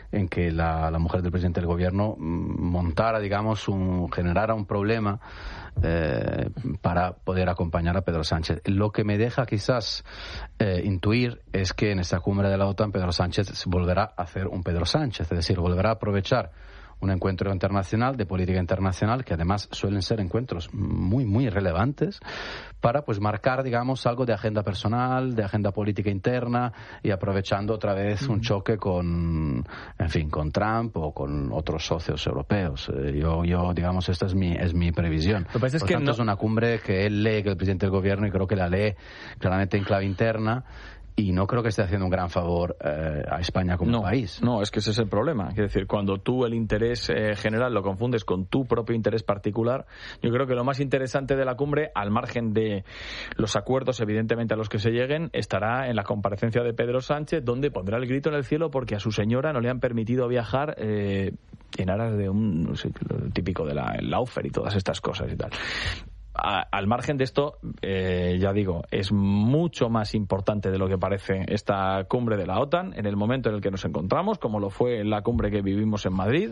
en que la, la mujer del presidente del gobierno montara, digamos, un, generara un problema eh, para poder acompañar a Pedro Sánchez. Lo que me deja quizás eh, intuir es que en esta cumbre de la OTAN Pedro Sánchez volverá a hacer un Pedro Sánchez, es decir, volverá a aprovechar un encuentro internacional de política internacional, que además suelen ser encuentros muy, muy relevantes, para pues marcar, digamos, algo de agenda personal, de agenda política interna, y aprovechando otra vez un choque con, en fin, con Trump o con otros socios europeos. Eh, yo, yo, digamos, esta es mi, es mi previsión. Lo que pasa es Por que tanto, no... es una cumbre que él lee, que el presidente del gobierno, y creo que la lee claramente en clave interna, y no creo que esté haciendo un gran favor eh, a España como no, país. No, es que ese es el problema. Es decir, cuando tú el interés eh, general lo confundes con tu propio interés particular, yo creo que lo más interesante de la cumbre, al margen de los acuerdos evidentemente a los que se lleguen, estará en la comparecencia de Pedro Sánchez, donde pondrá el grito en el cielo porque a su señora no le han permitido viajar eh, en aras de un, no sé, lo típico de la el Laufer y todas estas cosas y tal. A, al margen de esto, eh, ya digo, es mucho más importante de lo que parece esta cumbre de la OTAN en el momento en el que nos encontramos, como lo fue en la cumbre que vivimos en Madrid.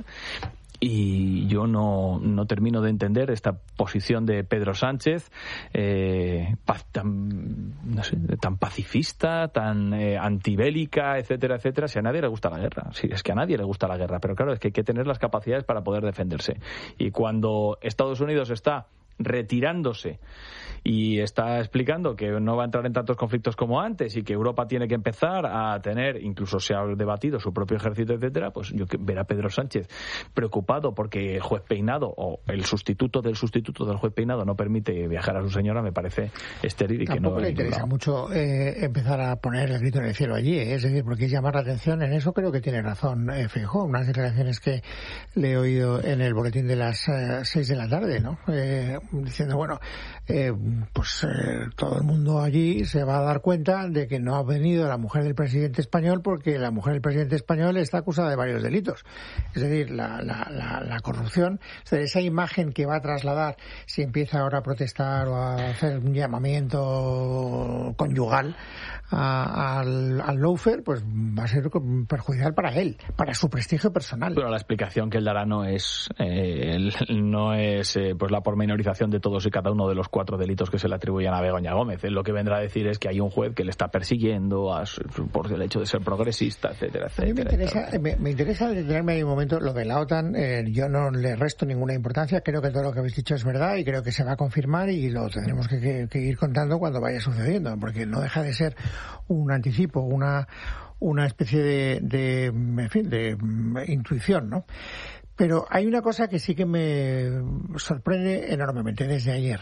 Y yo no, no termino de entender esta posición de Pedro Sánchez eh, paz, tan, no sé, tan pacifista, tan eh, antibélica, etcétera, etcétera. Si a nadie le gusta la guerra, sí, es que a nadie le gusta la guerra, pero claro, es que hay que tener las capacidades para poder defenderse. Y cuando Estados Unidos está retirándose y está explicando que no va a entrar en tantos conflictos como antes y que Europa tiene que empezar a tener, incluso se ha debatido, su propio ejército, etcétera, pues yo que ver a Pedro Sánchez preocupado porque el juez Peinado o el sustituto del sustituto del juez Peinado no permite viajar a su señora me parece estéril y Tampoco que no le interesa lado. mucho eh, empezar a poner el grito en el cielo allí, ¿eh? Es decir, porque es llamar la atención. En eso creo que tiene razón eh, Feijóo, unas declaraciones que le he oído en el boletín de las eh, seis de la tarde, ¿no? Eh, diciendo, bueno, eh, pues eh, todo el mundo allí se va a dar cuenta de que no ha venido la mujer del presidente español porque la mujer del presidente español está acusada de varios delitos. Es decir, la, la, la, la corrupción, o sea, esa imagen que va a trasladar si empieza ahora a protestar o a hacer un llamamiento conyugal a, al, al lawfare, pues va a ser perjudicial para él, para su prestigio personal. Pero la explicación que él dará no es eh, no es eh, pues la pormenorización de todos y cada uno de los cuatro delitos que se le atribuyen a Begoña Gómez. Él lo que vendrá a decir es que hay un juez que le está persiguiendo a su, por el hecho de ser progresista, etcétera, etcétera. A mí me interesa, me, me interesa detenerme ahí un momento lo de la OTAN. Eh, yo no le resto ninguna importancia. Creo que todo lo que habéis dicho es verdad y creo que se va a confirmar y lo tendremos que, que, que ir contando cuando vaya sucediendo, porque no deja de ser un anticipo, una una especie de, de en fin, de intuición, ¿no? Pero hay una cosa que sí que me sorprende enormemente desde ayer.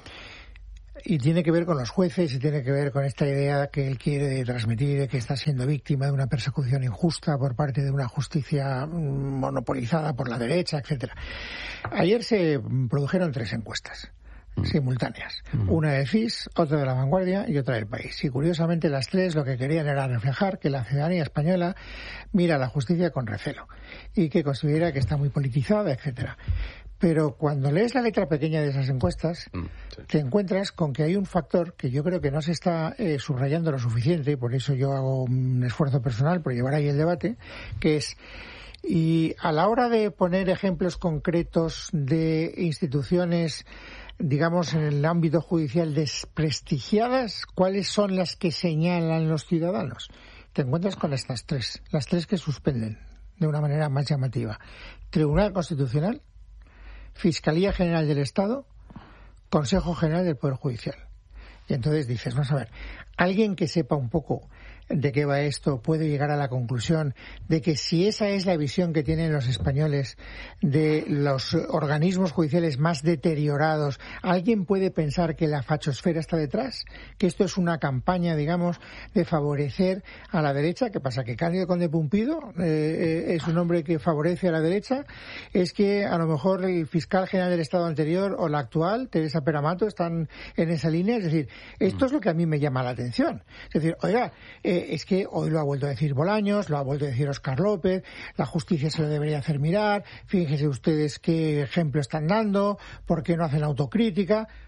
Y tiene que ver con los jueces y tiene que ver con esta idea que él quiere transmitir de que está siendo víctima de una persecución injusta por parte de una justicia monopolizada por la derecha, etcétera. Ayer se produjeron tres encuestas simultáneas. Mm. Una de C I S, otra de La Vanguardia y otra del País. Y curiosamente las tres lo que querían era reflejar que la ciudadanía española mira a la justicia con recelo y que considera que está muy politizada, etcétera. Pero cuando lees la letra pequeña de esas encuestas, mm, sí. te encuentras con que hay un factor que yo creo que no se está eh, subrayando lo suficiente, y por eso yo hago un esfuerzo personal por llevar ahí el debate, que es, y a la hora de poner ejemplos concretos de instituciones, digamos, en el ámbito judicial desprestigiadas, ¿cuáles son las que señalan los ciudadanos? Te encuentras con estas tres, las tres que suspenden de una manera más llamativa. Tribunal Constitucional, Fiscalía General del Estado, Consejo General del Poder Judicial. Y entonces dices, vamos a ver, alguien que sepa un poco de qué va esto puede llegar a la conclusión de que si esa es la visión que tienen los españoles de los organismos judiciales más deteriorados, ¿alguien puede pensar que la fachosfera está detrás? ¿Que esto es una campaña, digamos, de favorecer a la derecha? ¿Qué pasa? ¿Que Cándido Conde Pumpido eh, es un hombre que favorece a la derecha? ¿Es que a lo mejor el fiscal general del Estado anterior o la actual, Teresa Peramato, están en esa línea? Es decir, esto es lo que a mí me llama la atención. Es decir, oiga, eh, es que hoy lo ha vuelto a decir Bolaños, lo ha vuelto a decir Óscar López, la justicia se lo debería hacer mirar, fíjense ustedes qué ejemplo están dando, por qué no hacen autocrítica.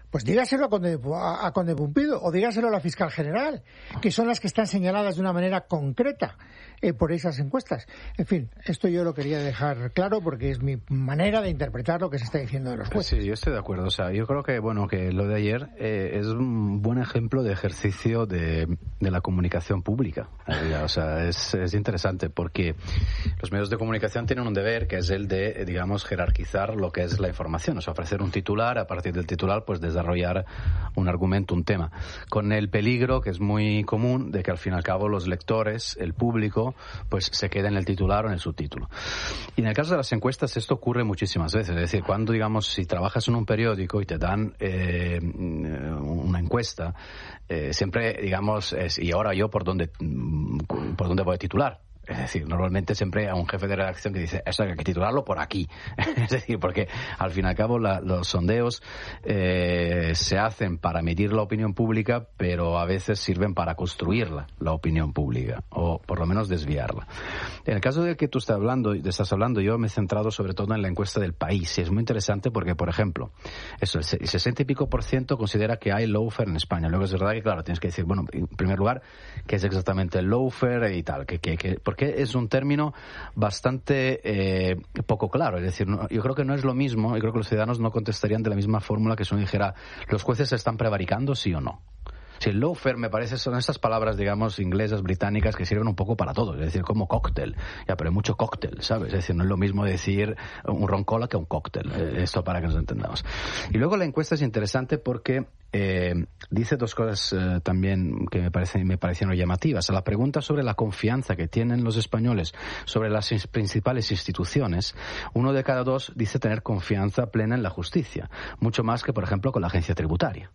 pues dígaselo a Conde, a, a Conde Pumpido o dígaselo a la fiscal general, que son las que están señaladas de una manera concreta eh, por esas encuestas. En fin, esto yo lo quería dejar claro porque es mi manera de interpretar lo que se está diciendo de los jueces. Sí, yo estoy de acuerdo. O sea, yo creo que bueno que lo de ayer eh, es un buen ejemplo de ejercicio de, de la comunicación pública. O sea, es, es interesante porque los medios de comunicación tienen un deber que es el de, digamos, jerarquizar lo que es la información, o sea, ofrecer un titular, a partir del titular, pues desarrollar un argumento, un tema, con el peligro que es muy común de que al fin y al cabo los lectores, el público, pues se quede en el titular o en el subtítulo. Y en el caso de las encuestas esto ocurre muchísimas veces, es decir, cuando, digamos, si trabajas en un periódico y te dan eh, una encuesta, eh, siempre, digamos, es, y ahora yo por dónde, por dónde voy a titular. Es decir, normalmente siempre a un jefe de redacción que dice, eso hay que titularlo por aquí. Es decir, porque al fin y al cabo la, los sondeos eh, se hacen para medir la opinión pública, pero a veces sirven para construirla, la opinión pública, o por lo menos desviarla. En el caso del que tú estás hablando, estás hablando, yo me he centrado sobre todo en la encuesta del País. Y es muy interesante porque, por ejemplo, eso, el sesenta y pico por ciento considera que hay lawfare en España. Luego es verdad que, claro, tienes que decir, bueno, en primer lugar, ¿qué es exactamente el lawfare y tal? Que, que, que, porque es un término bastante eh, poco claro. Es decir, no, yo creo que no es lo mismo, yo creo que los ciudadanos no contestarían de la misma fórmula que si uno dijera, ¿los jueces se están prevaricando, sí o no? Si el lawfare, me parece, son estas palabras, digamos, inglesas, británicas, que sirven un poco para todo. Es decir, como cóctel. Ya, pero hay mucho cóctel, ¿sabes? Es decir, no es lo mismo decir un ron cola que un cóctel. Eh, esto para que nos entendamos. Y luego la encuesta es interesante porque eh, dice dos cosas eh, también que me, parecen, me parecieron llamativas. A la pregunta sobre la confianza que tienen los españoles sobre las principales instituciones, uno de cada dos dice tener confianza plena en la justicia. Mucho más que, por ejemplo, con la agencia tributaria.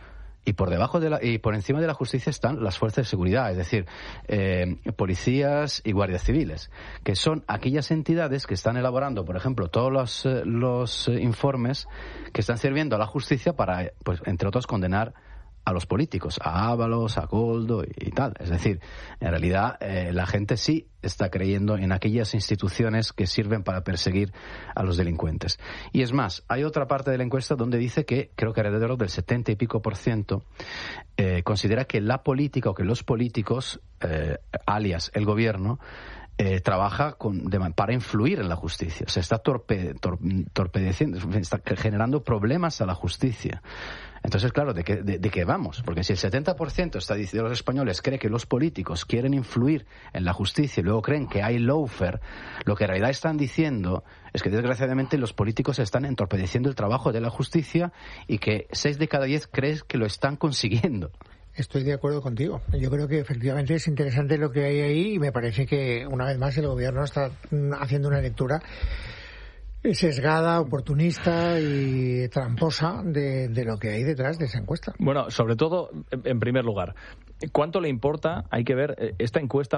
Y por debajo de la, y por encima de la justicia están las fuerzas de seguridad, es decir, eh, policías y guardias civiles, que son aquellas entidades que están elaborando, por ejemplo, todos los, eh, los eh, informes que están sirviendo a la justicia para, pues, entre otros, condenar a los políticos, a Ábalos, a Koldo y, y tal. Es decir, en realidad eh, la gente sí está creyendo en aquellas instituciones que sirven para perseguir a los delincuentes. Y es más, hay otra parte de la encuesta donde dice que, creo que alrededor del setenta y pico por ciento, eh, considera que la política o que los políticos, eh, alias el gobierno, Eh, trabaja con, de, para influir en la justicia. Se está torpe, tor, torpedeciendo, está generando problemas a la justicia. Entonces, claro, ¿de qué, de, de qué vamos? Porque si el setenta por ciento está diciendo los españoles cree que los políticos quieren influir en la justicia y luego creen que hay lawfare, lo que en realidad están diciendo es que desgraciadamente los políticos están entorpeciendo el trabajo de la justicia y que seis de cada diez creen que lo están consiguiendo. Estoy de acuerdo contigo. Yo creo que efectivamente es interesante lo que hay ahí y me parece que una vez más el gobierno está haciendo una lectura sesgada, oportunista y tramposa de, de lo que hay detrás de esa encuesta. Bueno, sobre todo, en primer lugar, ¿cuánto le importa? Hay que ver esta encuesta.